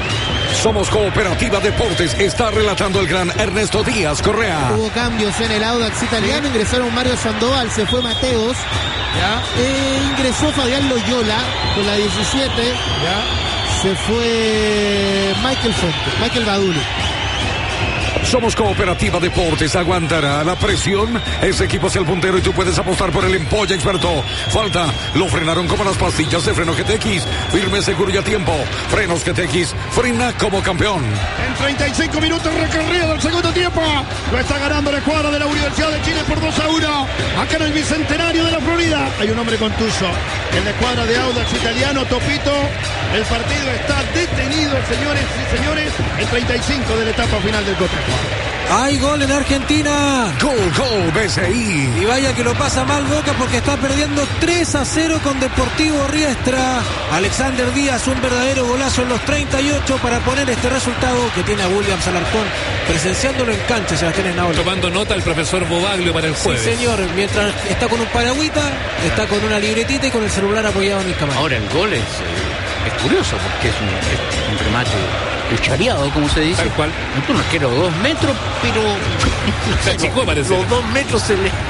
Somos Cooperativa Deportes, está relatando el gran Ernesto Díaz Correa. Hubo cambios en el Audax Italiano, ingresaron Mario Sandoval, se fue Mateos, Ya, eh, ingresó Fabián Loyola con la diecisiete, ya. se fue Michael Fuente, Michael Baduli. Somos Cooperativa Deportes, aguantará la presión. Ese equipo es el puntero y tú puedes apostar por el Empolle Experto. Falta, lo frenaron como las pastillas de freno G T X. Firme, seguro y a tiempo. Frenos G T X, frena como campeón. En treinta y cinco minutos recorrido del segundo tiempo. Lo está ganando la escuadra de la Universidad de Chile por dos a uno. Acá en el Bicentenario de la Florida. Hay un hombre contuso. En la escuadra de Audax Italiano, Topito. El partido está detenido, señores y señores. En treinta y cinco de la etapa final del cotejo. Hay gol en Argentina. Gol, gol, B C I. Y vaya que lo pasa mal Boca porque está perdiendo tres a cero con Deportivo Riestra. Alexander Díaz, un verdadero golazo en los treinta y ocho para poner este resultado que tiene a Williams Alarcón presenciándolo en cancha, Sebastián Esnaola. Tomando nota el profesor Bobaglio para el jueves. Sí, señor. Mientras está con un paragüita, está con una libretita y con el celular apoyado en el camarín. Ahora el gol es, eh, es curioso porque es un, es un remate cuchareado, como se dice. Tal cual. Un arquero de dos metros, pero Se achicó, parece. los dos metros se le...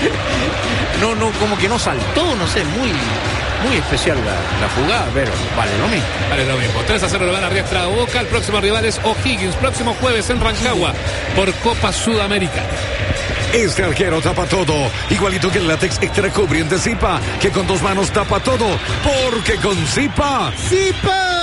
no, no, como que no saltó, no sé, muy, muy especial la, la jugada, pero vale lo mismo. Vale lo mismo. tres a cero lo van a Riestra a Boca. El próximo rival es O'Higgins. Próximo jueves en Rancagua por Copa Sudamericana. Este arquero tapa todo, igualito que el látex extra cubriente Zipa, que con dos manos tapa todo, porque con Zipa... ¡Zipa!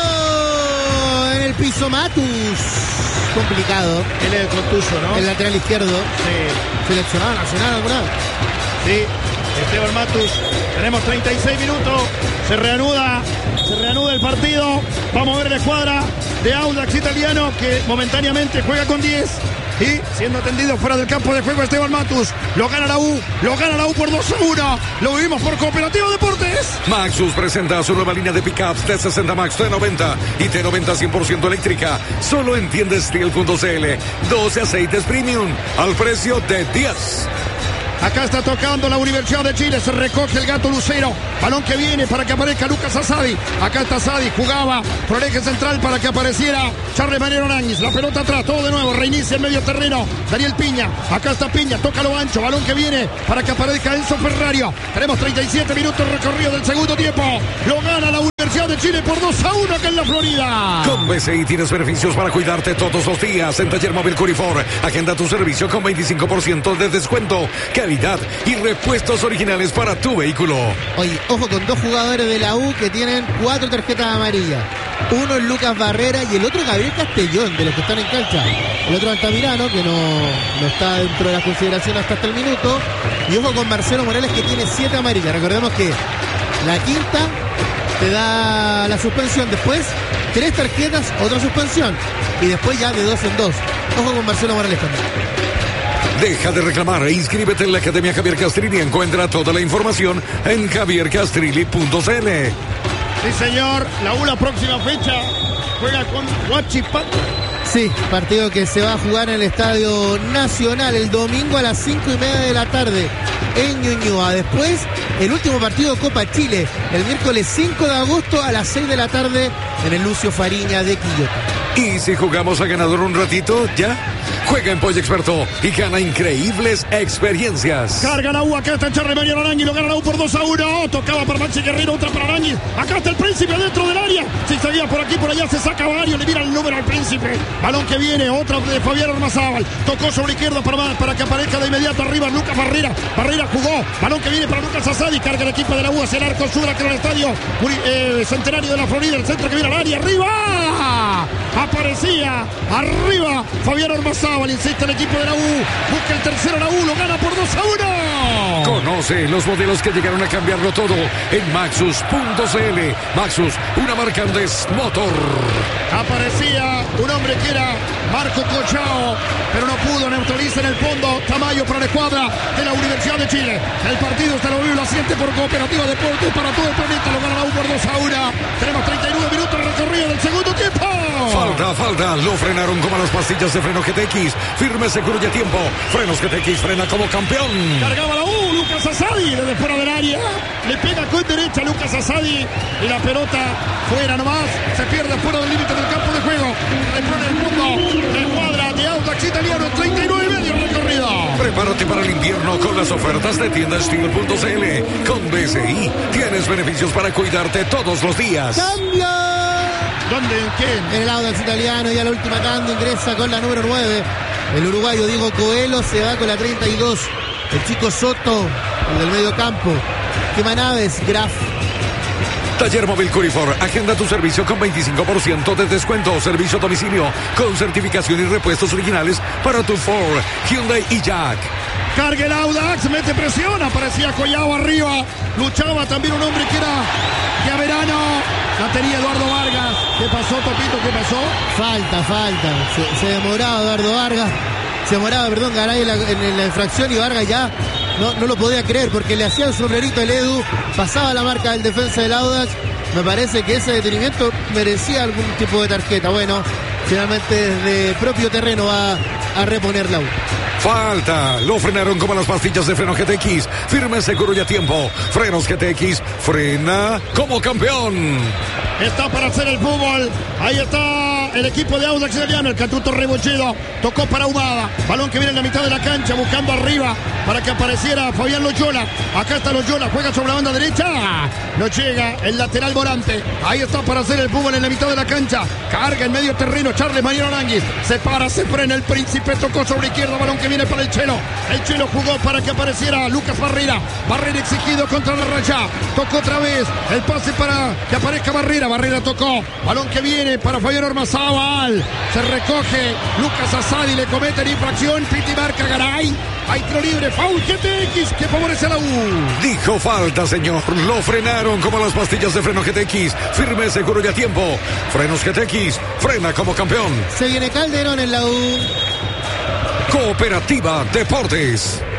En el piso Matus. Complicado. Él es el contuso, ¿no? El lateral izquierdo. Sí. Seleccionado nacional alguna. Sí, Esteban Matus. Tenemos treinta y seis minutos. Se reanuda, se reanuda el partido. Vamos a ver la escuadra de Audax Italiano que momentáneamente juega con diez. Y siendo atendido fuera del campo de juego Esteban Matus. Lo gana la U, lo gana la U por dos a uno. Lo vivimos por Cooperativa Deportes. Maxus presenta su nueva línea de pickups T sesenta Max T noventa y T noventa cien por ciento eléctrica. Solo en tienda steel punto c l. doce aceites premium al precio de diez. Acá está tocando la Universidad de Chile. Se recoge el gato Lucero. Balón que viene para que aparezca Lucas Asadi. Acá está Asadi. Jugaba por el eje central para que apareciera Charles Mariano Aránguiz. La pelota atrás. Todo de nuevo. Reinicia en medio terreno. Daniel Piña. Acá está Piña. Toca lo ancho. Balón que viene para que aparezca Enzo Ferrario. Tenemos treinta y siete minutos recorrido del segundo tiempo. Lo gana la Universidad de Chile por dos a uno acá en la Florida. Con B C I tienes beneficios para cuidarte todos los días. En Taller Móvil Curifor, agenda tu servicio con veinticinco por ciento de descuento, calidad y repuestos originales para tu vehículo. Oye, ojo con dos jugadores de la U que tienen cuatro tarjetas amarillas. Uno es Lucas Barrera y el otro Gabriel Castellón, de los que están en cancha. El otro Altamirano, que no, no está dentro de las consideraciones hasta el minuto. Y ojo con Marcelo Morales, que tiene siete amarillas. Recordemos que la quinta te da la suspensión, después tres tarjetas, otra suspensión, y después ya de dos en dos. Ojo con Marcelo Morales también. Deja de reclamar e inscríbete en la Academia Javier Castrilli. Encuentra toda la información en javier castrilli punto c l. Sí, señor. La U, la próxima fecha, juega con Huachipato. Sí, partido que se va a jugar en el Estadio Nacional el domingo a las cinco y media de la tarde en Ñuñoa. Después, el último partido Copa Chile, el miércoles cinco de agosto a las seis de la tarde en el Lucio Fariña de Quillota. Y si jugamos a ganador un ratito, ¿ya? Juega en Pollo Experto y gana increíbles experiencias. Carga la U, acá está Charles Mariano Aránguiz, lo gana la U por dos a uno. Tocaba para Maxi Guerrero, otra para Aránguiz. Acá está el Príncipe dentro del área. Si seguía por aquí, por allá, se saca varios, le mira el número al Príncipe. Balón que viene, otra de Fabián Ormazábal. Tocó sobre izquierda para, para que aparezca de inmediato arriba Lucas Barrera. Barrera jugó, balón que viene para Lucas Asadi. Carga el equipo de la U hacia el arco sur, acá en el estadio eh, Centenario de la Florida. El centro que viene al área, arriba. Aparecía arriba Fabián Ormazábal. Insiste el equipo de la U. Busca el tercero la U. Lo gana por dos a uno. Conoce los modelos que llegaron a cambiarlo todo en maxus punto c l. Maxus, una marca Andes Motor. Aparecía un hombre que era Marco Cochao, pero no pudo. Neutraliza en el fondo Tamayo para la escuadra de la Universidad de Chile. El partido está lo vivo, lo siente por Cooperativa Deportes para todo el planeta. Lo gana la U por dos a uno. Tenemos treinta y nueve minutos recorrido del segundo tiempo. Falta, falta. Lo frenaron como las pastillas de freno G T X. Firme, seguro y a tiempo. Frenos G T X, frena como campeón. Cargaba la U, Lucas Asadi desde fuera del área. Le pega con derecha Lucas Asadi. Y la pelota fuera nomás. Se pierde fuera del límite del campo de juego. Repone el mundo. La cuadra de Audax Italiano en treinta y nueve y medio recorrido. Prepárate para el invierno con las ofertas de tienda steel punto c l. Con B C I tienes beneficios para cuidarte todos los días. ¡Cambio! ¿Dónde? ¿En qué? En el Audax Italiano, ya la última tanda ingresa con la número nueve. El uruguayo Diego Coelho se va con la treinta y dos. El chico Soto, el del medio campo. Quemanaves, Graf. Taller Móvil Curifor, agenda tu servicio con veinticinco por ciento de descuento. Servicio a domicilio con certificación y repuestos originales para tu Ford, Hyundai y Jack. Carga el Audax, mete presión, aparecía Collao arriba, luchaba también un hombre que era Yaverano, la tenía Eduardo Vargas. ¿Qué pasó, Topito? ¿Qué pasó? Falta, falta, se, se demoraba Eduardo Vargas, se demoraba, perdón, Garay en la, en la infracción y Vargas ya no, no lo podía creer porque le hacía el sombrerito el Edu, pasaba la marca del defensa del Audax. Me parece que ese detenimiento merecía algún tipo de tarjeta. Bueno, finalmente desde propio terreno va a reponer la U. Falta, lo frenaron como las pastillas de freno G T X. Firme, seguro y a tiempo. Frenos G T X, frena como campeón. Está para hacer el fútbol. Ahí está el equipo de Audax Italiano. El Catuto Rebolledo tocó para Humada. Balón que viene en la mitad de la cancha, buscando arriba para que apareciera Fabián Loyola. Acá está Loyola, juega sobre la banda derecha. No llega el lateral Morante. Ahí está para hacer el fútbol en la mitad de la cancha. Carga en medio terreno Charles Mariano Aránguiz. Se para, se frena el Príncipe. Tocó sobre izquierda. Balón que viene para el Chelo. El Chelo jugó para que apareciera Lucas Barrera. Barrera exigido contra la raya. Tocó otra vez. El pase para que aparezca Barrera. Barrera tocó. Balón que viene para Fabián Ormazábal. Se recoge. Lucas Asadi le comete la infracción. Piti marca Garay. Hay tiro libre. Foul G T X que favorece a la U. Dijo falta, señor. Lo frenaron como las pastillas de freno G T X. Firme, seguro y a tiempo. Frenos G T X. Frena como campeón. Se viene Calderón en la U. Cooperativa Deportes.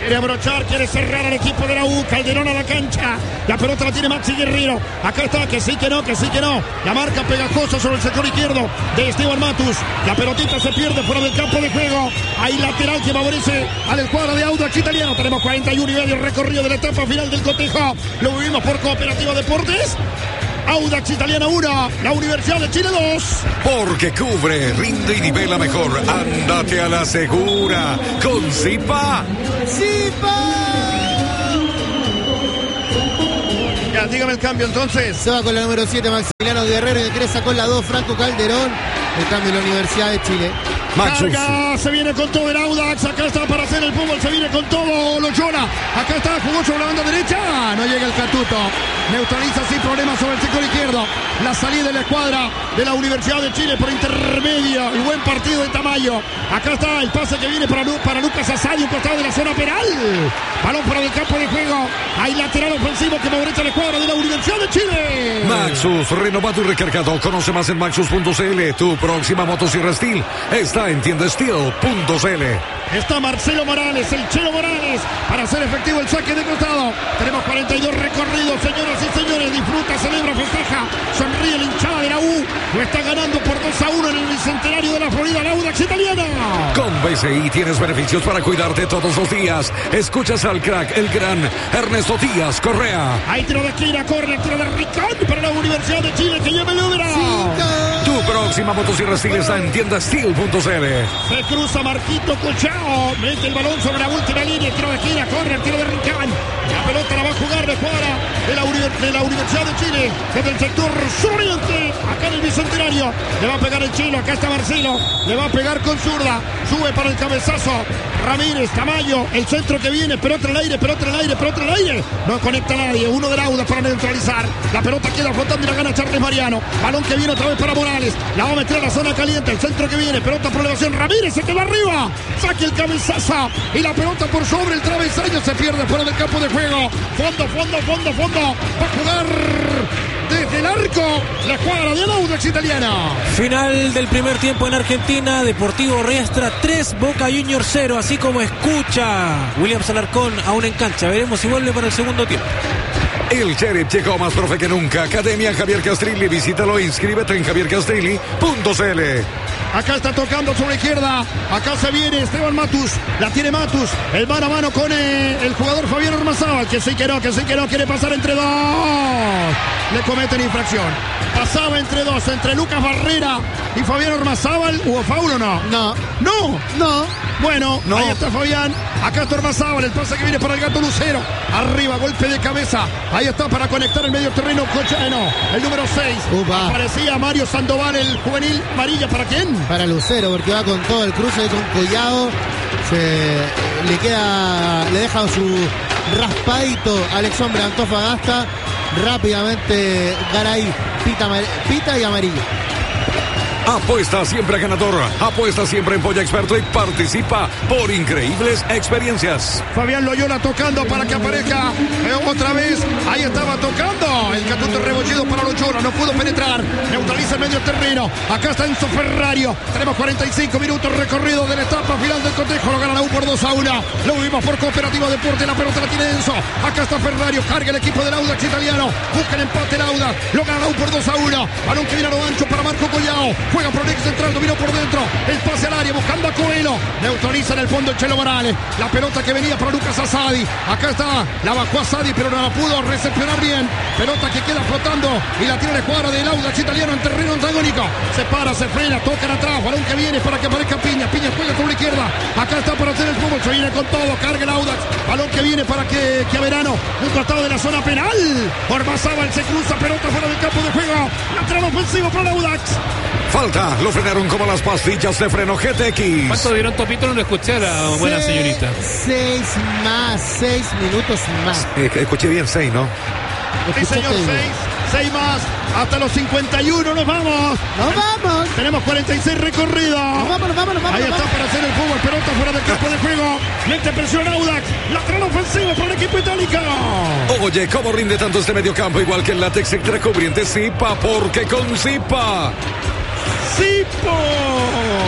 Quiere abrochar, quiere cerrar al equipo de la U. Calderón a la cancha. La pelota la tiene Maxi Guerrero. Acá está, que sí, que no, que sí, que no. La marca pegajosa sobre el sector izquierdo de Esteban Matus. La pelotita se pierde fuera del campo de juego. Hay lateral que favorece a la escuadra de Audax Italiano. Tenemos cuarenta y uno y medio recorrido de la etapa final del cotejo. Lo vivimos por Cooperativa Deportes. Audax Italiana uno, la Universidad de Chile dos. Porque cubre, rinde y nivela mejor. Ándate a la segura con Zipa. ¡Zipa! Ya, dígame el cambio entonces. Se va con la número siete Maximiliano Guerrero y ingresa con la dos Franco Calderón. El cambio de la Universidad de Chile. Maxus. Carga, se viene con todo el Audax. Acá está para hacer el fútbol, se viene con todo Loyola. Acá está, jugó sobre la banda derecha. No llega el Catuto. Neutraliza sin problemas sobre el sector izquierdo. La salida de la escuadra de la Universidad de Chile por intermedio. El buen partido de Tamayo. Acá está el pase que viene para, para Lucas Asadi, un costado de la zona penal. Balón para el campo de juego. Hay lateral ofensivo que favorece a la escuadra de la Universidad de Chile. Maxus, renovado y recargado. Conoce más en maxus punto c l. Tu próxima motosierra Steel está en tienda steel punto c l. Está Marcelo Morales, el Chelo Morales, para hacer efectivo el saque de costado. Tenemos cuarenta y dos recorridos, señoras y señores. Disfruta, celebra, festeja, sonríe la hinchada de la U. Lo está ganando por dos a uno en el Bicentenario de la Florida, la Audax Italiana. Con B C I tienes beneficios para cuidarte todos los días. Escuchas al crack, el gran Ernesto Díaz Correa. Hay tiro de esquina, corre, tiro de Ricón para la Universidad de Chile, que lleva el número. Tu próxima motosierra Steel está en tienda steel punto c l. Se cruza Marquito Colchao, mete el balón sobre la última línea, tiro de esquina, corre, tiro de Rincón. La pelota la va a jugar de fuera de la, de la Universidad de Chile, desde el sector suroriente, acá en el Bicentenario. Le va a pegar el chino, acá está Marcelo, le va a pegar con zurda, sube para el cabezazo. Ramírez, Tamayo, el centro que viene, pelota en el aire, pelota en el aire, pelota en el aire. No conecta a nadie, uno de Audax para neutralizar. La pelota queda flotando y la gana Charles Mariano. Balón que viene otra vez para Morales. La va a meter a la zona caliente, el centro que viene, pelota por elevación. Ramírez se quedó arriba, saque el cabezazo y la pelota por sobre el travesaño se pierde fuera del campo de juego. Fondo, fondo, fondo, fondo. Va a jugar desde el arco la escuadra de Audax Italiana. Final del primer tiempo en Argentina. Deportivo Riestra tres, Boca Juniors cero. Así como escucha Williams Alarcón aún en cancha. Veremos si vuelve para el segundo tiempo. El Sheriff llegó más profe que nunca. Academia Javier Castrilli. Visítalo e inscríbete en javier castrilli punto c l. Acá está tocando sobre la izquierda. Acá se viene Esteban Matus. La tiene Matus. El mano a mano con eh, el jugador Fabián Ormazábal. Que sí que no, que sí que no. Quiere pasar entre dos. Le cometen infracción. Pasaba entre dos. Entre Lucas Barrera y Fabián Ormazábal. ¿Hubo foul o no? No. No. No. Bueno, no. Ahí está Fabián. Acá está Ormazábal. El pase que viene para el Gato Lucero. Arriba, golpe de cabeza. Ahí está para conectar el medio terreno. Cochano, el número seis. Upa. Aparecía Mario Sandoval, el juvenil. Amarilla, ¿para quién? Para Lucero, porque va con todo el cruce con Collado. Se le queda, le deja su raspadito Alex Hombre Antofagasta. Rápidamente Garay pita, pita y amarillo. Apuesta siempre a ganador. Apuesta siempre en Polla Experto y participa por increíbles experiencias. Fabián Loyola tocando para que aparezca eh, otra vez. Ahí estaba tocando. El catuto rebollido para Loyola. No pudo penetrar. Neutraliza el medio terreno. Acá está Enzo Ferrario. Tenemos cuarenta y cinco minutos recorridos de la etapa final del cotejo. Lo gana la U por dos a uno. Lo vimos por Cooperativa Deporte. La pelota la tiene Enzo. Acá está Ferrario. Carga el equipo del Audax Italiano. Busca el empate el Audax. Lo gana la U por dos a uno. Balón que viene a lo ancho para Marco Collao. Juega por el eje central, dominó por dentro. El pase al área, buscando a Coelho. Neutraliza en el fondo el Chelo Morales. La pelota que venía para Lucas Asadi. Acá está, la bajó Asadi, pero no la pudo recepcionar bien. Pelota que queda flotando y la tiene la escuadra del Audax Italiano en terreno antagónico. Se para, se frena, tocan atrás. Balón que viene para que aparezca Piña. Piña juega por la izquierda. Acá está para hacer el fútbol. Se viene con todo, carga el Audax. Balón que viene para que, que Averano. Un costado de la zona penal. Ormazábal se cruza, pelota fuera del campo de juego. Lateral ofensivo para el Audax. Falta, lo frenaron como las pastillas de freno G T X. ¿Cuánto dieron Topito? No lo escuché a la buena Se, señorita. Seis más, seis minutos más. Eh, escuché bien, seis, ¿no? Sí, señor, seis, seis más. Hasta los cincuenta y uno nos vamos. ¡Nos vamos! Tenemos cuarenta y seis recorridos. ¡Nos vamos, nos vamos, nos vamos! Ahí nos está vamos. para hacer el fútbol. Pelota fuera del campo de juego. Mete presión Audax. Lateral ofensivo para el equipo itálico. Oye, ¿cómo rinde tanto este medio campo? Igual que el látex extra cubriente Zipa, porque con Zipa Zipo.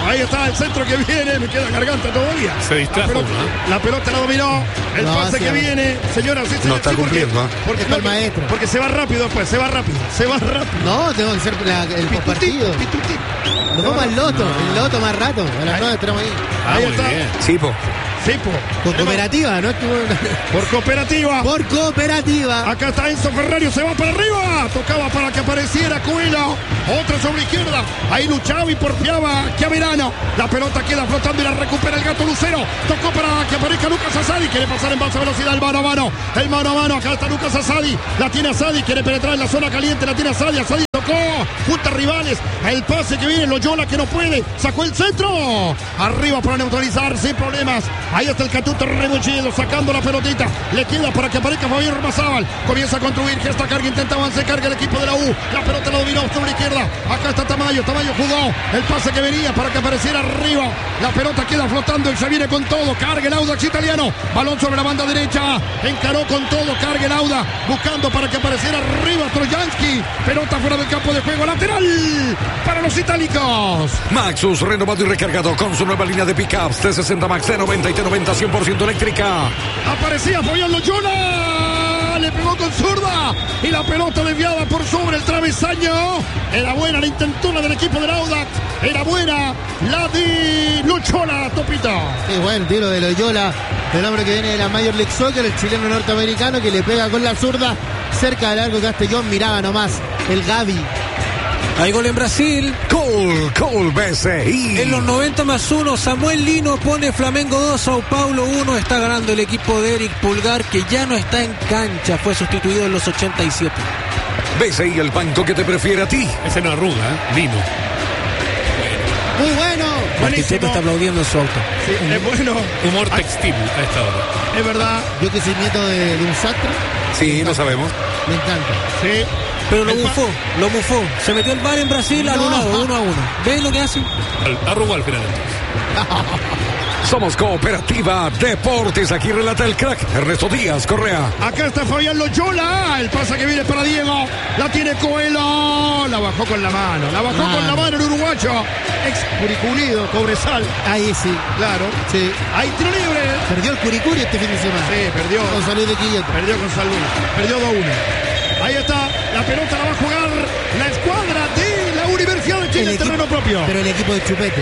Ahí está el centro que viene, me queda garganta todavía. Se distrajo, La pelota, ¿no? la, pelota la dominó. El No, pase sí, que no. viene, señora, sí, No está sí, porque- cumpliendo, ¿eh? Porque, Está el maestro. porque se va rápido después, se va rápido, se va rápido. No, tengo que ser la- el Pitutí, partido. pitutí. Nos vamos al loto, el loto más rato. A las nueve estaremos ahí. Ah, Ahí muy está. bien. Sí, po. Sí, po. Con Tenemos- cooperativa, ¿no? Estuvo- Por cooperativa. Por cooperativa. Acá está Enzo Ferrario, se va para arriba. Tocaba para que apareciera Cuelo. Otra sobre izquierda. Ahí luchaba y porfiaba Chiaverano. La pelota queda flotando y la recupera el Gato Lucero. Tocó para que aparezca Lucas Asadi. Quiere pasar en baja velocidad el mano a mano. El mano a mano. Acá está Lucas Asadi. La tiene Asadi. Quiere penetrar en la zona caliente. La tiene Asadi. Asadi tocó. Junta rivales. El pase que viene. Loyola que no puede. Sacó el centro. Arriba para neutralizar sin problemas. Ahí está el Catuto Rebolledo sacando la pelotita. Le queda para que aparezca Fabián Ormazábal. Comienza a construir. Gesta carga. Intenta avanzar. Carga el equipo de la U. La pelota la dominó sobre la izquierda. Acá está Tamayo. Tamayo jugó. El pase que venía para que apareciera arriba. La pelota queda flotando y se viene con todo. Carga el Audax italiano. Balón sobre la banda derecha. Encaró con todo. Carga el Audax. Buscando para que apareciera arriba Trojansky. Pelota fuera del campo de juego. Lateral para los itálicos. Maxus renovado y recargado con su nueva línea de pickups T sesenta Max, T noventa y T noventa cien por ciento eléctrica. Aparecía Fabián Loyola. Le pegó con zurda. Y la pelota desviada por sobre el travesaño. Era buena la intentona del equipo del Audax. Era buena la de Loyola, Topito. Qué buen tiro de Loyola, el hombre que viene de la Major League Soccer, el chileno norteamericano que le pega con la zurda cerca del arco Castellón. Miraba nomás el Gavi. Hay gol en Brasil. Gol, gol B C I. En los noventa más uno, Samuel Lino pone Flamengo dos, Sao Paulo uno. Está ganando el equipo de Eric Pulgar, que ya no está en cancha. Fue sustituido en los ochenta y siete. B C I, el banco que te prefiere a ti. Ese no arruga, ¿eh? Lino. Muy bueno. Marticheto está aplaudiendo en su auto. Sí, es bueno. Humor textil a esta hora. Es verdad. Yo que soy nieto de, de un sastre, Sí, lo sabemos. me encanta. Sí. Pero lo El pa- bufó, lo bufó. Se metió el bar en Brasil, No. anulado, uno a uno. ¿Ven lo que hacen? Al- Arrugó al final entonces. Somos Cooperativa Deportes. Aquí relata el crack Ernesto Díaz Correa. Acá está Fabián Loyola. El pase que viene para Diego. La tiene Coelho. La bajó con la mano. La bajó Mano. con la mano el uruguayo. Ex curiculido, Cobresal. Ahí sí. Claro. Sí. Hay tiro libre. Perdió el Curicuri este fin de semana. Sí, perdió. Con San Luis de Quillota. Perdió con San Luis. Perdió dos uno. Ahí está. La pelota la va a jugar la escuadra de la Universidad de Chile en equipo- terreno propio. Pero el equipo de Chupete.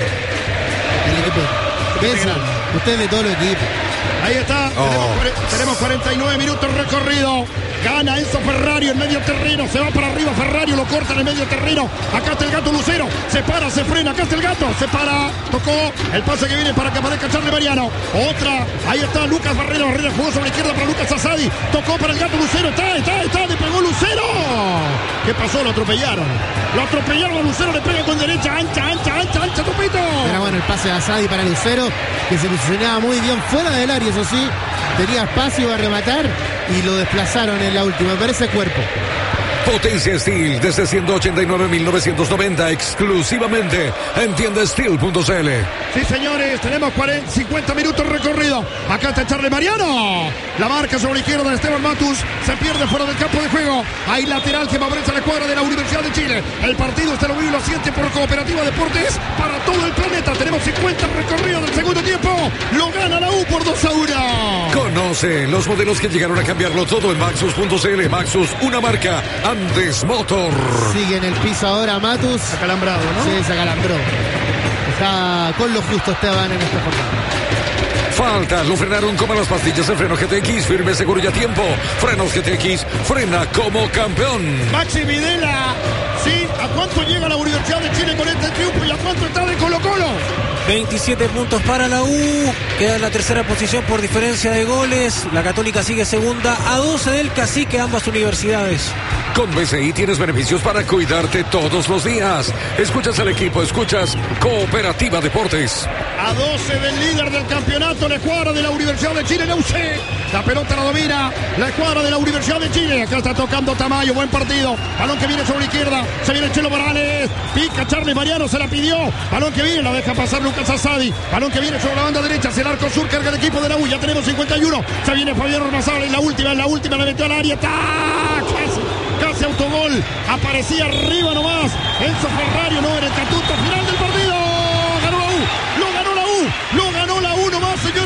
El equipo. Piensa, usted de todo el equipo. Ahí está, Oh. tenemos, cuare- tenemos cuarenta y nueve minutos recorrido. Gana Enzo Ferrario en medio terreno. Se va para arriba Ferrario, lo corta en el medio terreno. Acá está el Gato Lucero. Se para, se frena. Acá está el Gato. Se para. Tocó el pase que viene para que aparezca Charlie Mariano. Otra. Ahí está Lucas Barrera. Barrera jugó sobre la izquierda para Lucas Asadi. Tocó para el Gato Lucero. Está, está, está. Le pegó Lucero. ¿Qué pasó? Lo atropellaron. Lo atropellaron a Lucero. Le pega con derecha. Ancha, ancha, ancha, ancha. Topito. Era bueno el pase de Asadi para Lucero, que se posicionaba muy bien fuera del área, eso sí. Tenía espacio a rematar y lo desplazaron en la última. Me parece cuerpo. Potencia Steel desde ciento ochenta y nueve mil novecientos noventa exclusivamente en tienda steel punto c l. Sí, señores, tenemos cuarenta, cincuenta minutos recorrido. Acá está Charlie Mariano. La marca sobre la izquierda de Esteban Matus. Se pierde fuera del campo de juego. Hay lateral que favorece a la escuadra de la Universidad de Chile. El partido está lo vivo y lo siente por Cooperativa Deportes para todo el planeta. Tenemos cincuenta recorridos del segundo tiempo. Lo gana la U por dos a uno. Conoce los modelos que llegaron a cambiarlo todo en maxus punto c l. Maxus, una marca Andes Motor. Sigue en el piso ahora Matus. Acalambrado, ¿no? Se desacalambró. Está con lo justo Esteban en esta jornada. Falta, lo frenaron como las pastillas de freno G T X, firme, seguro y a tiempo. Frenos G T X, frena como campeón. Maxi Videla. Sí, ¿a cuánto llega la Universidad de Chile con este triunfo y a cuánto está de Colo Colo? veintisiete puntos para la U, queda en la tercera posición por diferencia de goles. La Católica sigue segunda a doce del Cacique, ambas universidades. Con B C I tienes beneficios para cuidarte todos los días. Escuchas al equipo, escuchas Cooperativa Deportes. A doce del líder del campeonato, la escuadra de la Universidad de Chile, la U C. La pelota la domina la escuadra de la Universidad de Chile. Acá está tocando Tamayo, buen partido. Balón que viene sobre la izquierda, se viene Chelo Morales. Pica Charles Mariano, se la pidió. Balón que viene, la deja pasar Lucas Asadi. Balón que viene sobre la banda derecha, hacia el arco sur, carga el equipo de la U. Ya tenemos cincuenta y uno. Se viene Fabián Ormazábal en la última, en la última, la metió al área. ¡Tac! Casi autogol, aparecía arriba nomás Enzo Ferrario, no era el Catuto, final del partido, ganó la U,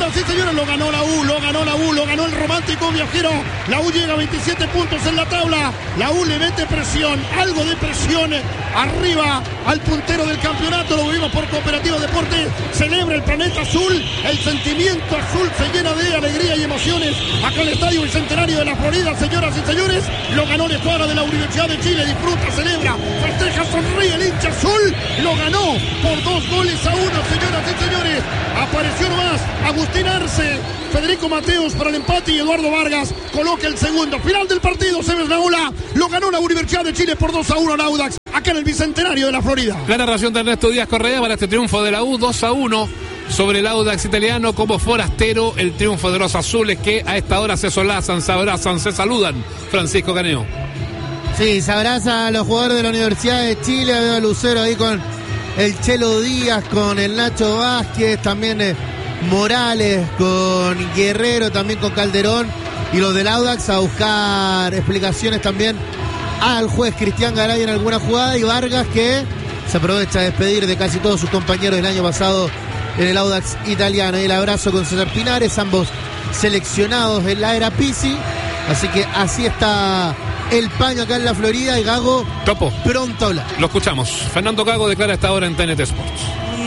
señoras y señores, lo ganó la U, lo ganó la U, lo ganó el romántico viajero. La U llega a veintisiete puntos en la tabla. La U le mete presión, algo de presión arriba al puntero del campeonato. Lo vimos por Cooperativa Deportes. Celebra el planeta azul. El sentimiento azul se llena de alegría y emociones acá en el Estadio Bicentenario de la Florida, señoras y señores. Lo ganó la escuadra de la Universidad de Chile. Disfruta, celebra, festeja, sonríe el hincha azul. Lo ganó por dos goles a uno, señoras y señores. Apareció nomás Agustín Arce, Federico Mateos para el empate y Eduardo Vargas coloca el segundo. Final del partido, Sebes Naula. Lo ganó la Universidad de Chile por dos a uno en Audax, acá en el Bicentenario de la Florida. La narración de Ernesto Díaz Correa para este triunfo de la U, dos a uno sobre el Audax italiano. Como forastero, el triunfo de los azules que a esta hora se solazan, se abrazan, se saludan. Francisco Caneo. Sí, se abraza a los jugadores de la Universidad de Chile. Veo a Lucero ahí con el Chelo Díaz, con el Nacho Vázquez, también eh, Morales, con Guerrero, también con Calderón. Y los del Audax a buscar explicaciones también al juez Cristian Garay en alguna jugada. Y Vargas, que se aprovecha de despedir de casi todos sus compañeros del año pasado en el Audax italiano. Y el abrazo con César Pinares, ambos seleccionados en la era Pizzi. Así que así está el paño acá en la Florida. Y Gago Topo, pronto a hablar. Lo escuchamos. Fernando Gago declara esta hora en T N T Sports.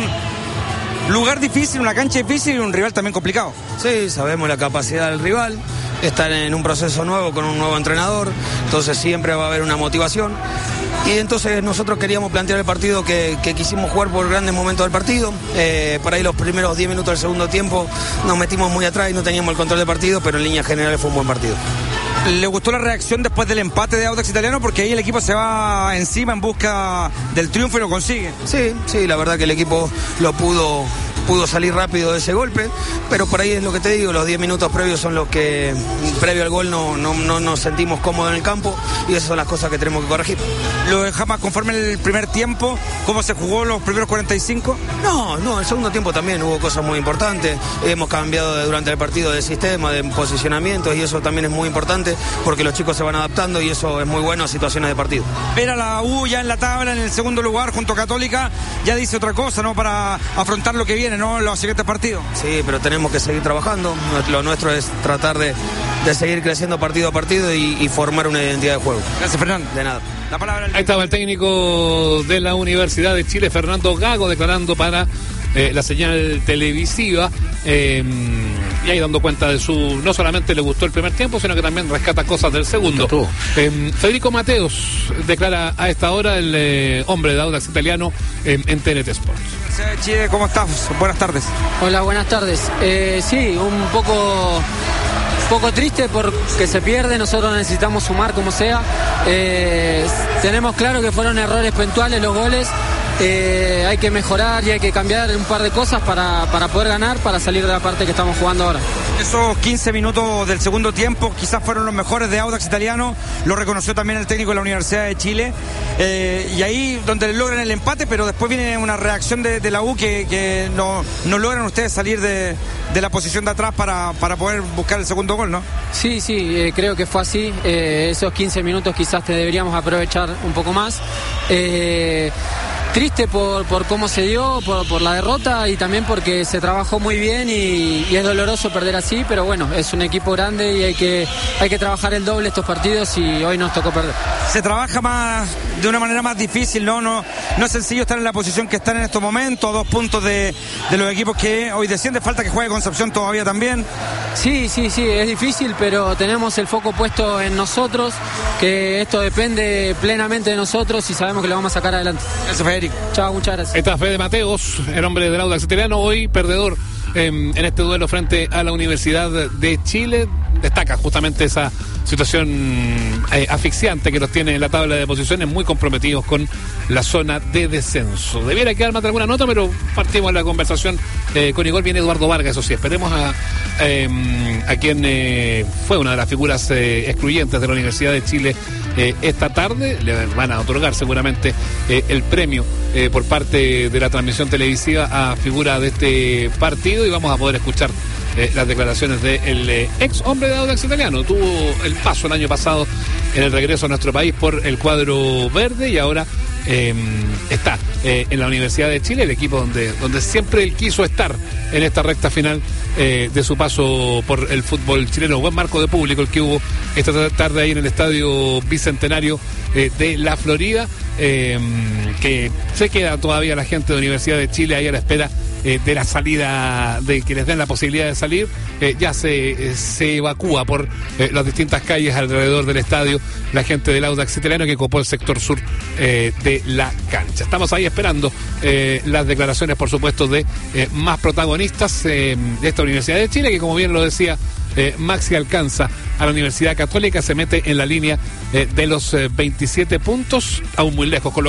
Lugar difícil, una cancha difícil y un rival también complicado. Sí, sabemos la capacidad del rival. Están en un proceso nuevo con un nuevo entrenador, entonces siempre va a haber una motivación. Y entonces nosotros queríamos plantear el partido que, que quisimos jugar por grandes momentos del partido. Eh, por ahí los primeros diez minutos del segundo tiempo nos metimos muy atrás y no teníamos el control del partido, pero en líneas generales fue un buen partido. ¿Le gustó la reacción después del empate de Audax Italiano? Porque ahí el equipo se va encima en busca del triunfo y lo consigue. Sí, sí, la verdad que el equipo lo pudo... pudo salir rápido de ese golpe, pero por ahí es lo que te digo, los diez minutos previos son los que, previo al gol, no, no, no nos sentimos cómodos en el campo y esas son las cosas que tenemos que corregir. ¿Lo dejamos conforme el primer tiempo? ¿Cómo se jugó los primeros cuarenta y cinco? No, no, el segundo tiempo también hubo cosas muy importantes, hemos cambiado de, durante el partido de sistema, de posicionamientos y eso también es muy importante porque los chicos se van adaptando y eso es muy bueno a situaciones de partido. Ver a la U ya en la tabla, en el segundo lugar junto a Católica, ya dice otra cosa, ¿no? Para afrontar lo que viene, ¿no? Los siguientes partidos. Sí, pero tenemos que seguir trabajando. Lo nuestro es tratar de, de seguir creciendo partido a partido y, y formar una identidad de juego. Gracias, Fernando. De nada. La palabra al... Ahí estaba el técnico de la Universidad de Chile, Fernando Gago, declarando para eh, la señal televisiva. Eh, y ahí dando cuenta de su... No solamente le gustó el primer tiempo, sino que también rescata cosas del segundo. Eh, Federico Mateos declara a esta hora, el eh, hombre de Audax italiano, eh, en T N T Sports. Chile, ¿cómo estás? Buenas tardes. Hola, buenas tardes. Eh, sí, un poco... Un poco triste porque se pierde, nosotros necesitamos sumar como sea. Eh, tenemos claro que fueron errores puntuales los goles. Eh, hay que mejorar y hay que cambiar un par de cosas para, para poder ganar, para salir de la parte que estamos jugando ahora. Esos quince minutos del segundo tiempo quizás fueron los mejores de Audax italiano, lo reconoció también el técnico de la Universidad de Chile, eh, y ahí donde logran el empate, pero después viene una reacción de, de la U que, que no, no logran ustedes salir de, de la posición de atrás para, para poder buscar el segundo gol, ¿no? Sí, sí, eh, creo que fue así. Eh, esos quince minutos quizás te deberíamos aprovechar un poco más. Eh, Triste por, por cómo se dio, por, por la derrota y también porque se trabajó muy bien y, y es doloroso perder así, pero bueno, es un equipo grande y hay que, hay que trabajar el doble estos partidos y hoy nos tocó perder. Se trabaja más de una manera más difícil, ¿no? No, no es sencillo estar en la posición que están en estos momentos, a dos puntos de, de los equipos que hoy descienden, falta que juegue Concepción todavía también. Sí, sí, sí, es difícil, pero tenemos el foco puesto en nosotros, que esto depende plenamente de nosotros y sabemos que lo vamos a sacar adelante. Gracias, Federico. Chao, muchas gracias. Esta Fede Mateos, el hombre del Audax italiano, hoy perdedor eh, en este duelo frente a la Universidad de Chile. Destaca justamente esa situación eh, asfixiante que los tiene en la tabla de posiciones, muy comprometidos con la zona de descenso. Debiera quedar más de alguna nota, pero partimos la conversación eh, con Igor. Viene Eduardo Vargas, eso sí, esperemos a, eh, a quien eh, fue una de las figuras eh, excluyentes de la Universidad de Chile eh, esta tarde. Le van a otorgar seguramente eh, el premio eh, por parte de la transmisión televisiva a figura de este partido y vamos a poder escuchar Eh, las declaraciones del de eh, ex hombre de Audax italiano. Tuvo el paso el año pasado en el regreso a nuestro país por el cuadro verde y ahora eh, está eh, en la Universidad de Chile, el equipo donde, donde siempre él quiso estar en esta recta final eh, de su paso por el fútbol chileno. Buen marco de público el que hubo esta tarde ahí en el Estadio Bicentenario eh, de la Florida, eh, que se queda todavía la gente de la Universidad de Chile ahí a la espera eh, de la salida, de que les den la posibilidad de salir. Eh, ya se, eh, se evacúa por eh, las distintas calles alrededor del estadio la gente del Audax Italiano que ocupó el sector sur eh, de la cancha. Estamos ahí esperando eh, las declaraciones, por supuesto, de eh, más protagonistas eh, de esta Universidad de Chile, que como bien lo decía eh, Maxi, alcanza a la Universidad Católica, se mete en la línea eh, de los eh, veintisiete puntos, aún muy lejos. Con